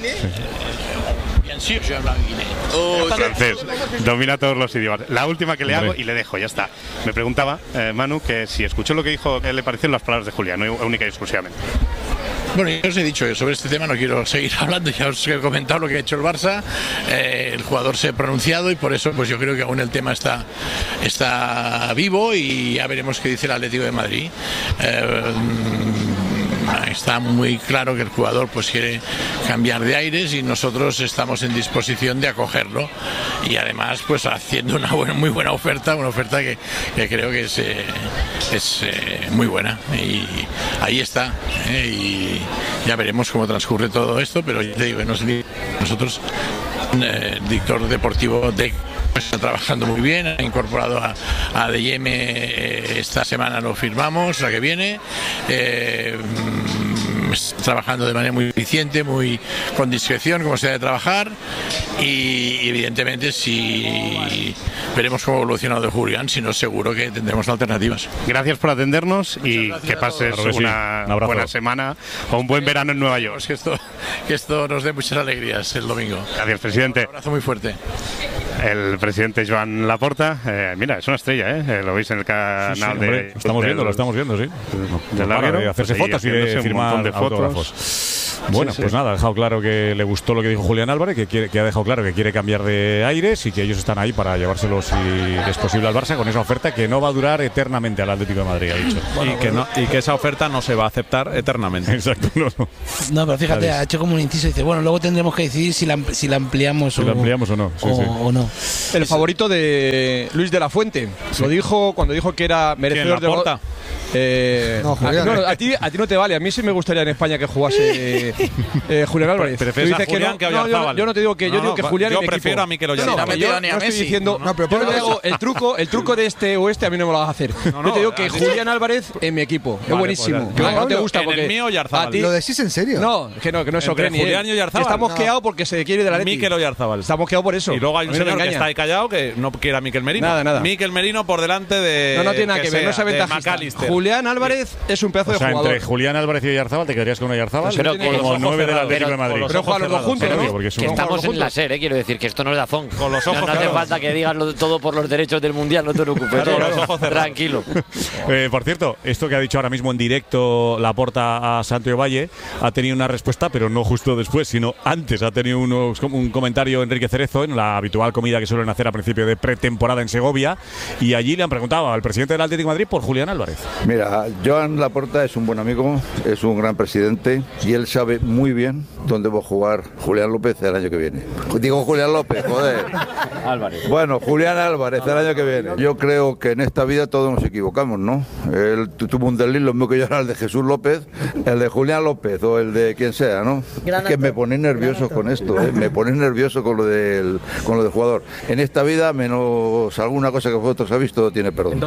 Sí. Francés, domina todos los idiomas. La última que le hago y le dejo, ya está. Me preguntaba, eh, Manu, que si escuchó lo que dijo, ¿qué le parecieron las palabras de Julián, no única y exclusivamente? Bueno, yo os he dicho que sobre este tema no quiero seguir hablando, ya os he comentado lo que ha hecho el Barça, eh, el jugador se ha pronunciado y por eso pues yo creo que aún el tema está, está vivo y ya veremos qué dice el Atlético de Madrid. Eh, Está muy claro que el jugador pues quiere cambiar de aires y nosotros estamos en disposición de acogerlo y además pues haciendo una buena, muy buena oferta, una oferta que, que creo que es, eh, es eh, muy buena y ahí está, eh, y ya veremos cómo transcurre todo esto, pero yo te digo que nosotros, eh, el director deportivo de está trabajando muy bien, ha incorporado a, a D M, eh, esta semana lo firmamos, la que viene, eh, está trabajando de manera muy eficiente, muy con discreción, como se debe trabajar y evidentemente si veremos cómo evoluciona de Julián, si no seguro que tendremos alternativas. Gracias por atendernos y gracias, que pases claro que una sí. un buena semana o un buen verano en Nueva York. Que esto, que esto nos dé muchas alegrías el domingo. Gracias, presidente. Un abrazo muy fuerte. el presidente Joan Laporta. Eh, mira, es una estrella, ¿eh? Lo veis en el canal sí, sí, de... Hombre, estamos del, viendo, lo estamos viendo, sí. Del Larguero, de hacerse pues fotos y de firmar de autógrafos. Fotos. Bueno, sí, sí. pues nada, ha dejado claro que le gustó lo que dijo Julián Álvarez, que, quiere, que ha dejado claro que quiere cambiar de aires y que ellos están ahí para llevárselo si es posible al Barça con esa oferta que no va a durar eternamente al Atlético de Madrid, ha dicho. Bueno, y, que no, y que esa oferta no se va a aceptar eternamente. Exacto. No, no. no pero fíjate, ha hecho como un inciso y dice, bueno, luego tendremos que decidir si la, si la ampliamos, si o, la ampliamos o no. Sí, o, sí. o no. El favorito de Luis de la Fuente. Sí. Lo dijo cuando dijo que era merecedor de... Laporta? Eh, no, a, no, a, ti, a ti no te vale. A mí sí me gustaría en España que jugase eh, eh, Julián Álvarez. ¿Prefieres a Julián que, no, que a no, yo, yo no te digo que, no, yo digo que no, Julián yo en prefiero equipo. a Mikel Oyarzabal. No, no, yo no estoy diciendo, no, pero yo no te digo el truco, el truco de este o este a mí no me lo vas a hacer. No, no, yo te digo que Julián Álvarez en mi equipo. Es vale, buenísimo. Pues, no, no te gusta en porque el mío Oyarzabal. A ti, ¿Lo decís en serio? No, que no, que no eso cree ni Julián y Oyarzabal. Está mosqueado porque se quiere de la Leti. Mikel Oyarzabal. Está mosqueado por eso. Y luego hay un señor que está ahí callado que no quiere a Mikel Merino. Nada, nada. Mikel Merino por delante de... No, no tiene nada que ver, no se ventajista. Julián Álvarez es un pedazo de jugador. Entre Julián Álvarez y Oyarzabal, ¿te quedarías con Oyarzabal? Pero como nueve del Atlético de Madrid. Pero juegan los dos juntos, ¿no? Que estamos en la SER, ¿eh? Quiero decir que esto no es Dazón. Con los ojos no, no hace falta que digas todo por los derechos del Mundial, no te preocupes. Con los ojos tranquilo. Eh, por cierto, esto que ha dicho ahora mismo en directo Laporta a Santiago Valle ha tenido una respuesta, pero no justo después, sino antes. Ha tenido unos, un comentario Enrique Cerezo en la habitual comida que suelen hacer a principio de pretemporada en Segovia, y allí le han preguntado al presidente del Atlético de Madrid por Julián Álvarez. Mira, Joan Laporta es un buen amigo, es un gran presidente y él sabe muy bien dónde va a jugar Julián López el año que viene. Digo Julián López, joder. Álvarez. Bueno, Julián Álvarez el año que viene. Yo creo que en esta vida todos nos equivocamos, ¿no? Él tuvo un desliz, lo mismo que yo era el de Jesús López, el de Julián López o el de quien sea, ¿no? Es que me ponéis nervioso con esto, ¿eh? Me ponéis nervioso con lo del con lo del jugador. En esta vida, menos alguna cosa que vosotros habéis, todo tiene perdón.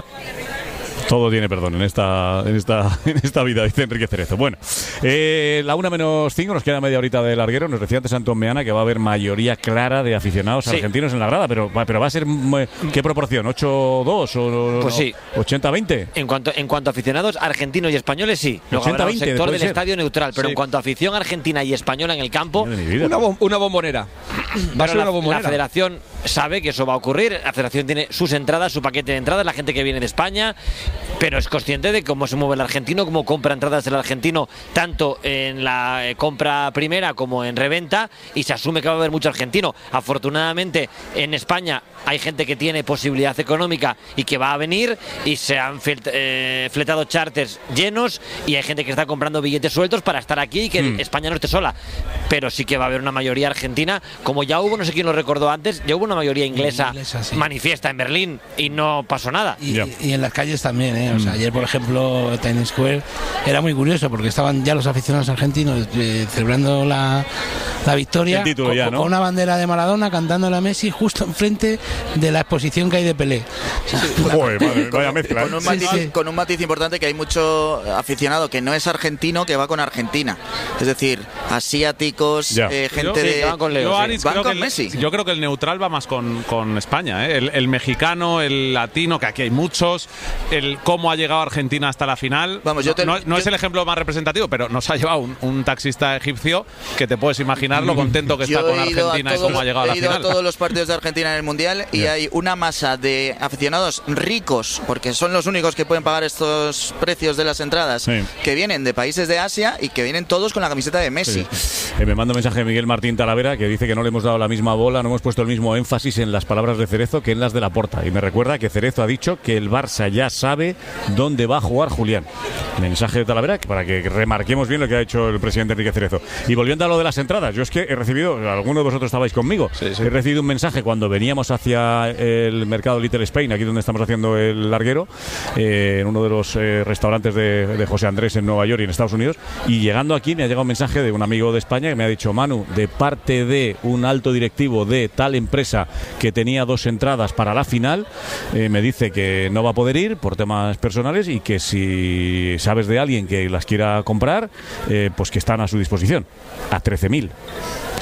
Todo tiene perdón en esta en esta en esta vida, dice Enrique Cerezo. Bueno, eh, la una menos cinco, nos queda media horita de larguero. Nos decía antes Antón Meana que va a haber mayoría clara de aficionados sí. argentinos en la grada, pero, pero va a ser ¿qué proporción? ¿ocho dos o pues sí. ochenta veinte? En cuanto, en cuanto a aficionados argentinos y españoles, sí. Luego habrá un sector del ser. estadio neutral, pero sí. en cuanto a afición argentina y española en el campo, una, bom una bombonera. Va a ser la, una bombonera. La federación sabe que eso va a ocurrir. La federación tiene sus entradas, su paquete de entradas, la gente que viene de España, pero es consciente de cómo se mueve el argentino, cómo compra entradas el argentino, tanto en la eh, compra primera como en reventa, y se asume que va a haber mucho argentino. Afortunadamente en España hay gente que tiene posibilidad económica y que va a venir, y se han eh, fletado charters llenos, y hay gente que está comprando billetes sueltos para estar aquí y que mm. España no esté sola, pero sí que va a haber una mayoría argentina, como ya hubo, no sé quién lo recordó antes, ya hubo una mayoría inglesa, inglesa sí. manifiesta en Berlín y no pasó nada. Y, y, y en las calles también, ¿eh? O sea, ayer por ejemplo Times Square era muy curioso porque estaban ya los aficionados argentinos eh, celebrando la, la victoria título con, ya, ¿no? con una bandera de Maradona cantando a Messi justo enfrente de la exposición que hay de Pelé. O sea, sí. Joder, madre, vaya mezcla, con, un matiz, sí, sí. con un matiz importante, que hay mucho aficionado que no es argentino que va con Argentina, es decir, asiáticos, eh, gente yo, de sí, van con, Leo, yo, sí. Aris, van con el, Messi. Yo creo que el neutral va más con, con España, ¿eh? el, el mexicano, el latino, que aquí hay muchos, el cómo ha llegado Argentina hasta la final. Vamos, yo te, no, no, no yo, es el ejemplo más representativo, pero nos ha llevado un, un taxista egipcio que te puedes imaginar lo contento que está con Argentina y cómo ha llegado a la final. He ido a todos los partidos de Argentina en el Mundial y yeah. hay una masa de aficionados ricos, porque son los únicos que pueden pagar estos precios de las entradas, sí. que vienen de países de Asia y que vienen todos con la camiseta de Messi. Sí. Eh, me manda un mensaje de Miguel Martín Talavera que dice que no le hemos dado la misma bola, no hemos puesto el mismo énfasis en las palabras de Cerezo que en las de Laporta, y me recuerda que Cerezo ha dicho que el Barça ya sabe dónde va a jugar Julián. Mensaje de Talavera para que remarquemos bien lo que ha hecho el presidente Enrique Cerezo. Y volviendo a lo de las entradas, yo es que he recibido, alguno de vosotros estabais conmigo, sí, sí. he recibido un mensaje cuando veníamos hacia el mercado Little Spain, aquí donde estamos haciendo el larguero, eh, en uno de los eh, restaurantes de, de José Andrés en Nueva York y en Estados Unidos, y llegando aquí me ha llegado un mensaje de un amigo de España que me ha dicho: Manu, de parte de un alto directivo de tal empresa que tenía dos entradas para la final, eh, me dice que no va a poder ir por temas personales y que si sabes de alguien que las quiera comprar, eh, pues que están a su disposición a trece mil.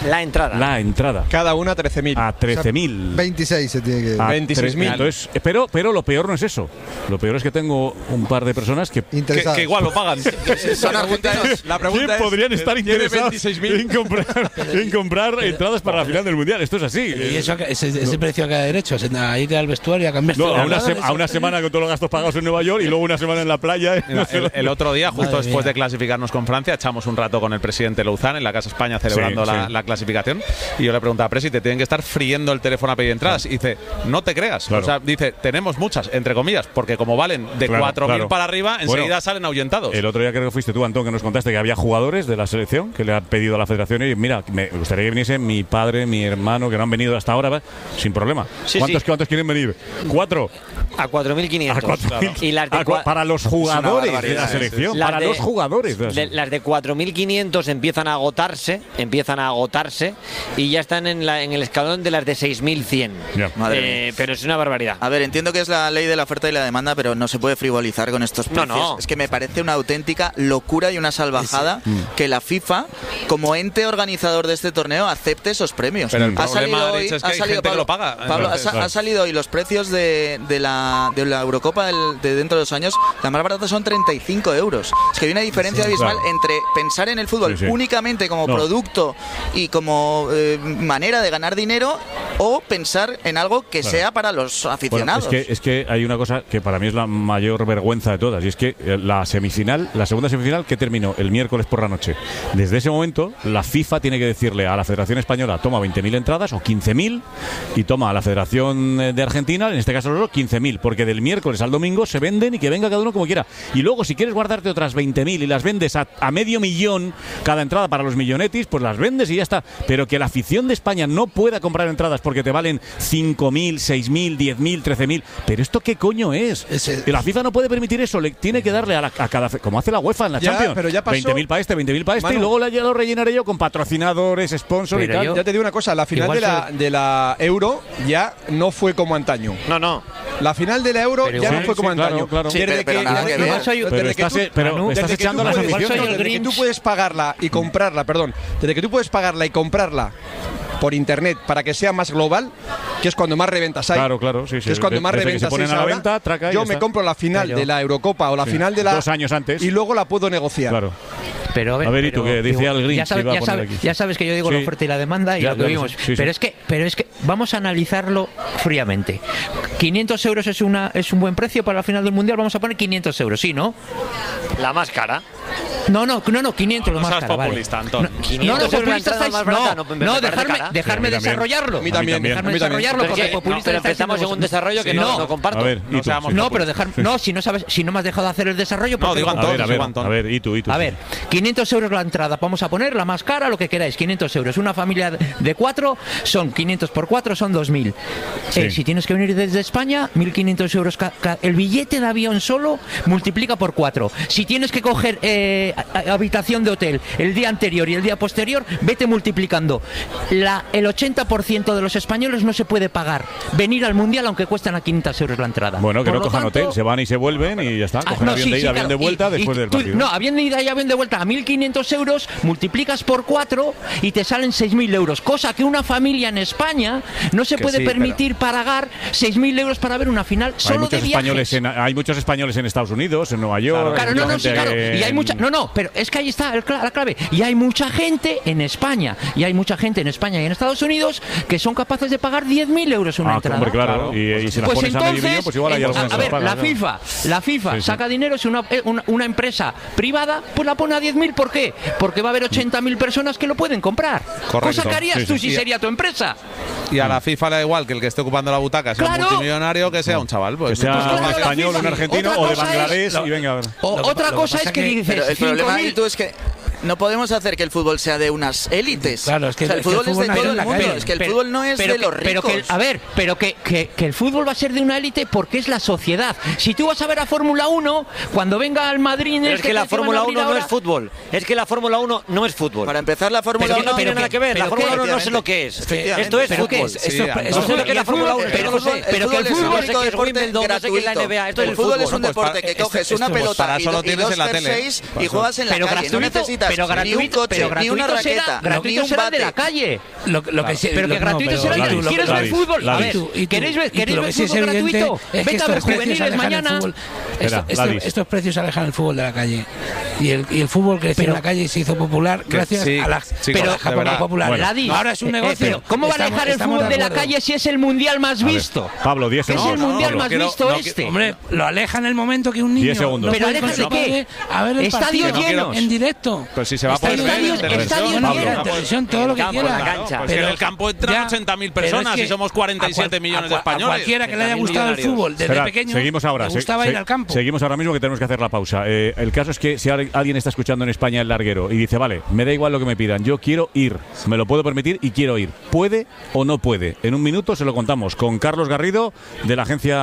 La entrada. La entrada. Cada una trece mil. A trece mil. O sea, veintiséis se tiene que... veintiséis mil. Entonces, pero, pero lo peor no es eso. Lo peor es que tengo un par de personas que, que, que igual lo pagan. Son argentinos. La pregunta es, podrían estar interesados en comprar, en comprar pero, entradas para la final del Mundial. Esto es así. ¿Y eso, ese, ese no. precio a cada derecho? ¿A ir al vestuario a cambiar? No, a una, se, a una semana con todos los gastos pagados en Nueva York y luego una semana en la playa. El, el, el otro día, justo Madre después mía. de clasificarnos con Francia, echamos un rato con el presidente Louzán en la Casa España celebrando sí, la, sí. la clasificación. Y yo le preguntaba, Presi, te tienen que estar friendo el teléfono a pedir entradas. Claro. Y dice, no te creas. Claro. O sea, dice, tenemos muchas, entre comillas, porque como valen de claro, cuatro mil claro. para arriba, enseguida bueno, salen ahuyentados. El otro día creo que fuiste tú, Antón, que nos contaste que había jugadores de la selección que le han pedido a la federación y mira, me gustaría que viniese mi padre, mi hermano, que no han venido hasta ahora, ¿va? Sin problema. Sí, ¿Cuántos, sí. ¿Cuántos quieren venir? ¿Cuatro? A cuatro mil quinientos. Claro. Y las de cua- para los jugadores de la selección. Para de, los jugadores. De la de, las de cuatro mil quinientos empiezan a agotarse, empiezan a agotarse y ya están en, la, en el escalón de las de seis mil cien. Yeah. Eh, pero es una barbaridad. A ver, entiendo que es la ley de la oferta y la demanda, pero no se puede frivolizar con estos precios. No, no. Es que me parece una auténtica locura y una salvajada sí. que la FIFA, como ente organizador de este torneo, acepte esos premios. Pero el ha problema hoy, es que ha hay salido, gente Pablo, que lo paga. Pablo, ha, claro. ha salido hoy los precios de, de, la, de la Eurocopa del, de dentro de dos años, la más barata son treinta y cinco euros. Es que hay una diferencia sí, abismal claro. entre pensar en el fútbol sí, sí. únicamente como no. producto y como eh, manera de ganar dinero o pensar en algo que claro. sea para los aficionados. Bueno, es, que, es que hay una cosa que para mí es la mayor vergüenza de todas y es que la semifinal, la segunda semifinal que terminó el miércoles por la noche, desde ese momento la FIFA tiene que decirle a la Federación Española toma veinte mil entradas o quince mil y toma a la Federación de Argentina, en este caso los quince mil, porque del miércoles al domingo se venden y que venga cada uno como quiera. Y luego si quieres guardarte otras veinte mil y las vendes a, a medio millón cada entrada para los millonetis, pues las vendes y ya está. Pero que la afición de España no pueda comprar entradas porque te valen cinco mil, seis mil, diez mil, trece mil. ¿Pero esto qué coño es? Ese... La FIFA no puede permitir eso, le tiene que darle a, la, a cada... como hace la UEFA en la ya, Champions. Pero ya pasó... veinte mil para este, veinte mil para este Manu, y luego ya lo rellenaré yo con patrocinadores, sponsor y tal. Yo, ya te digo una cosa, la final de la, de la Euro ya no fue como antaño. No, no. La final de la Euro ya no fue como sí, antaño. Claro, claro. Sí, desde pero, que, pero, desde pero, que, soy, pero desde estás, que tú, pero Manu, estás echando a las aficiones. Desde que tú puedes pagarla y comprarla, perdón, desde que tú puedes pagarla y comprarla por internet para que sea más global, que es cuando más reventas hay. Claro, claro, sí, sí. Que es cuando más desde reventas que se ponen a la ahora, venta, traca y yo ya me está. compro la final Claro. de la Eurocopa o la sí. final de la dos años antes y luego la puedo negociar. Claro. Pero a ver, a ver, ¿y pero, tú qué? Dice digo, al Grinch. Ya, sabe, ya, sabe, ya sabes que yo digo sí. la oferta y la demanda y ya, lo que ya vimos. Lo sí, pero sí. es que, pero es que vamos a analizarlo fríamente. quinientos euros es una es un buen precio para la final del mundial. Vamos a poner quinientos euros, ¿sí, no? La más cara. No, no, no, no, quinientos no, lo más cara, populista, vale. Antón. No, quinientos no, no, populista estáis, más barata, no, no, no, dejarme, dejarme desarrollarlo. A mí también, dejarme a mí también. desarrollarlo porque porque, populista no, pero empezamos en un desarrollo que sí, no, no, no comparto. A ver, no, tú, seamos sí, no pero dejar, no, si no sabes, si no me has dejado de hacer el desarrollo, no, digo Antón, a ver, a ver, Antón. a ver, y tú, y tú. A ver, quinientos euros la entrada, vamos a poner la más cara, lo que queráis, quinientos euros. Una familia de cuatro son quinientos por cuatro, son dos mil. Sí. Eh, si tienes que venir desde España, mil quinientos euros. Ca- ca- el billete de avión solo multiplica por cuatro. Si tienes que coger eh, habitación de hotel el día anterior y el día posterior, vete multiplicando. La, el ochenta por ciento de los españoles no se puede pagar venir al mundial aunque cuestan a quinientos euros la entrada. Bueno, que por no cojan tanto, hotel, se van y se vuelven y ya está. Ah, cogen no, avión sí, de ida, sí, avión claro. de vuelta y, después y del tú, partido. No, avión de ida y avión de vuelta a mil quinientos euros, multiplicas por cuatro y te salen seis mil euros. Cosa que una familia en España no se que puede sí, permitir pero... pagar seis mil euros para ver una final solo hay muchos de españoles viajes. en, hay muchos españoles en Estados Unidos, en Nueva York. Claro, no, no, sí, claro. Y hay mucha, no, no, pero es que ahí está el, la clave. Y hay mucha gente en España, y hay mucha gente en España y en Estados Unidos que son capaces de pagar diez mil euros una ah, entrada. Hombre, claro. Y, y si las pues pones entonces, a medio millón, pues igual hay algunas a ver, pagan, la ¿no? FIFA, la FIFA sí, sí. saca dinero, es una, una, una empresa privada, pues la pone a diez mil. ¿Por qué? Porque va a haber ochenta mil personas que lo pueden comprar. Correcto. Cosa que harías sí, tú sí. si sería tu empresa. Y a la FIFA le da igual que el que esté ocupando la butaca sea claro. un multimillonario que sea un chaval. Pues, que sea pues, un claro, español, un argentino o de Bangladesh es, y venga a ver. O, lo, otra lo cosa que es que, que dices. Pero el problema ahí tú es que no podemos hacer que el fútbol sea de unas élites. Claro, es que, o sea, el, es que fútbol el fútbol es de todo el mundo. calle. Es que el pero, fútbol no es pero de que, los ricos. Pero que, a ver, pero que, que, que el fútbol va a ser de una élite porque es la sociedad. Si tú vas a ver a Fórmula uno, cuando venga al Madrid... Pero es que, que la Fórmula uno no es fútbol. Es que la Fórmula uno no es fútbol. Para empezar, la Fórmula uno no tiene nada que ver. La Fórmula uno no sé lo que es. Esto es fútbol. No sé lo que es la Fórmula uno. Pero que el fútbol es un deporte gratuito. El fútbol es un deporte que coges una pelota y dos jerseys y juegas en la calle. No necesitas pero gratuito, ni un coche, pero gratuito ni una raqueta, será, gratuito ni un será de la calle. Lo, lo claro. que sí, pero que lo, gratuito no, será. Gladys, ¿Quieres ver fútbol? A ver, ¿queréis ver, queréis ver fútbol gratuito? Vete a ver juveniles mañana. Esto, esto, estos precios alejan el fútbol de la calle. Y el, y el fútbol creció pero, en la calle y se hizo popular gracias sí, a la pero, Japón popular. Bueno. Ahora es un negocio. Eh, ¿Cómo va a alejar el fútbol de la calle si es el mundial más visto? Pablo, diez segundos. Es el mundial Pablo, más quiero, visto no, este. Hombre, lo aleja en el momento que un niño. diez segundos. Pero aleja de qué? A ver el estadios partido llenos. En directo. Pues si se va a poder ver en televisión. En televisión, todo lo que quiera. Pues en el campo entran ochenta mil personas y somos cuarenta y siete millones de españoles. A cualquiera que le haya gustado el fútbol desde pequeño, seguimos ahora. le gustaba ir al campo. Seguimos ahora mismo que tenemos que hacer la pausa. Eh, el caso es que si alguien está escuchando en España el larguero y dice, vale, me da igual lo que me pidan, yo quiero ir, me lo puedo permitir y quiero ir. ¿Puede o no puede? En un minuto se lo contamos con Carlos Garrido de la agencia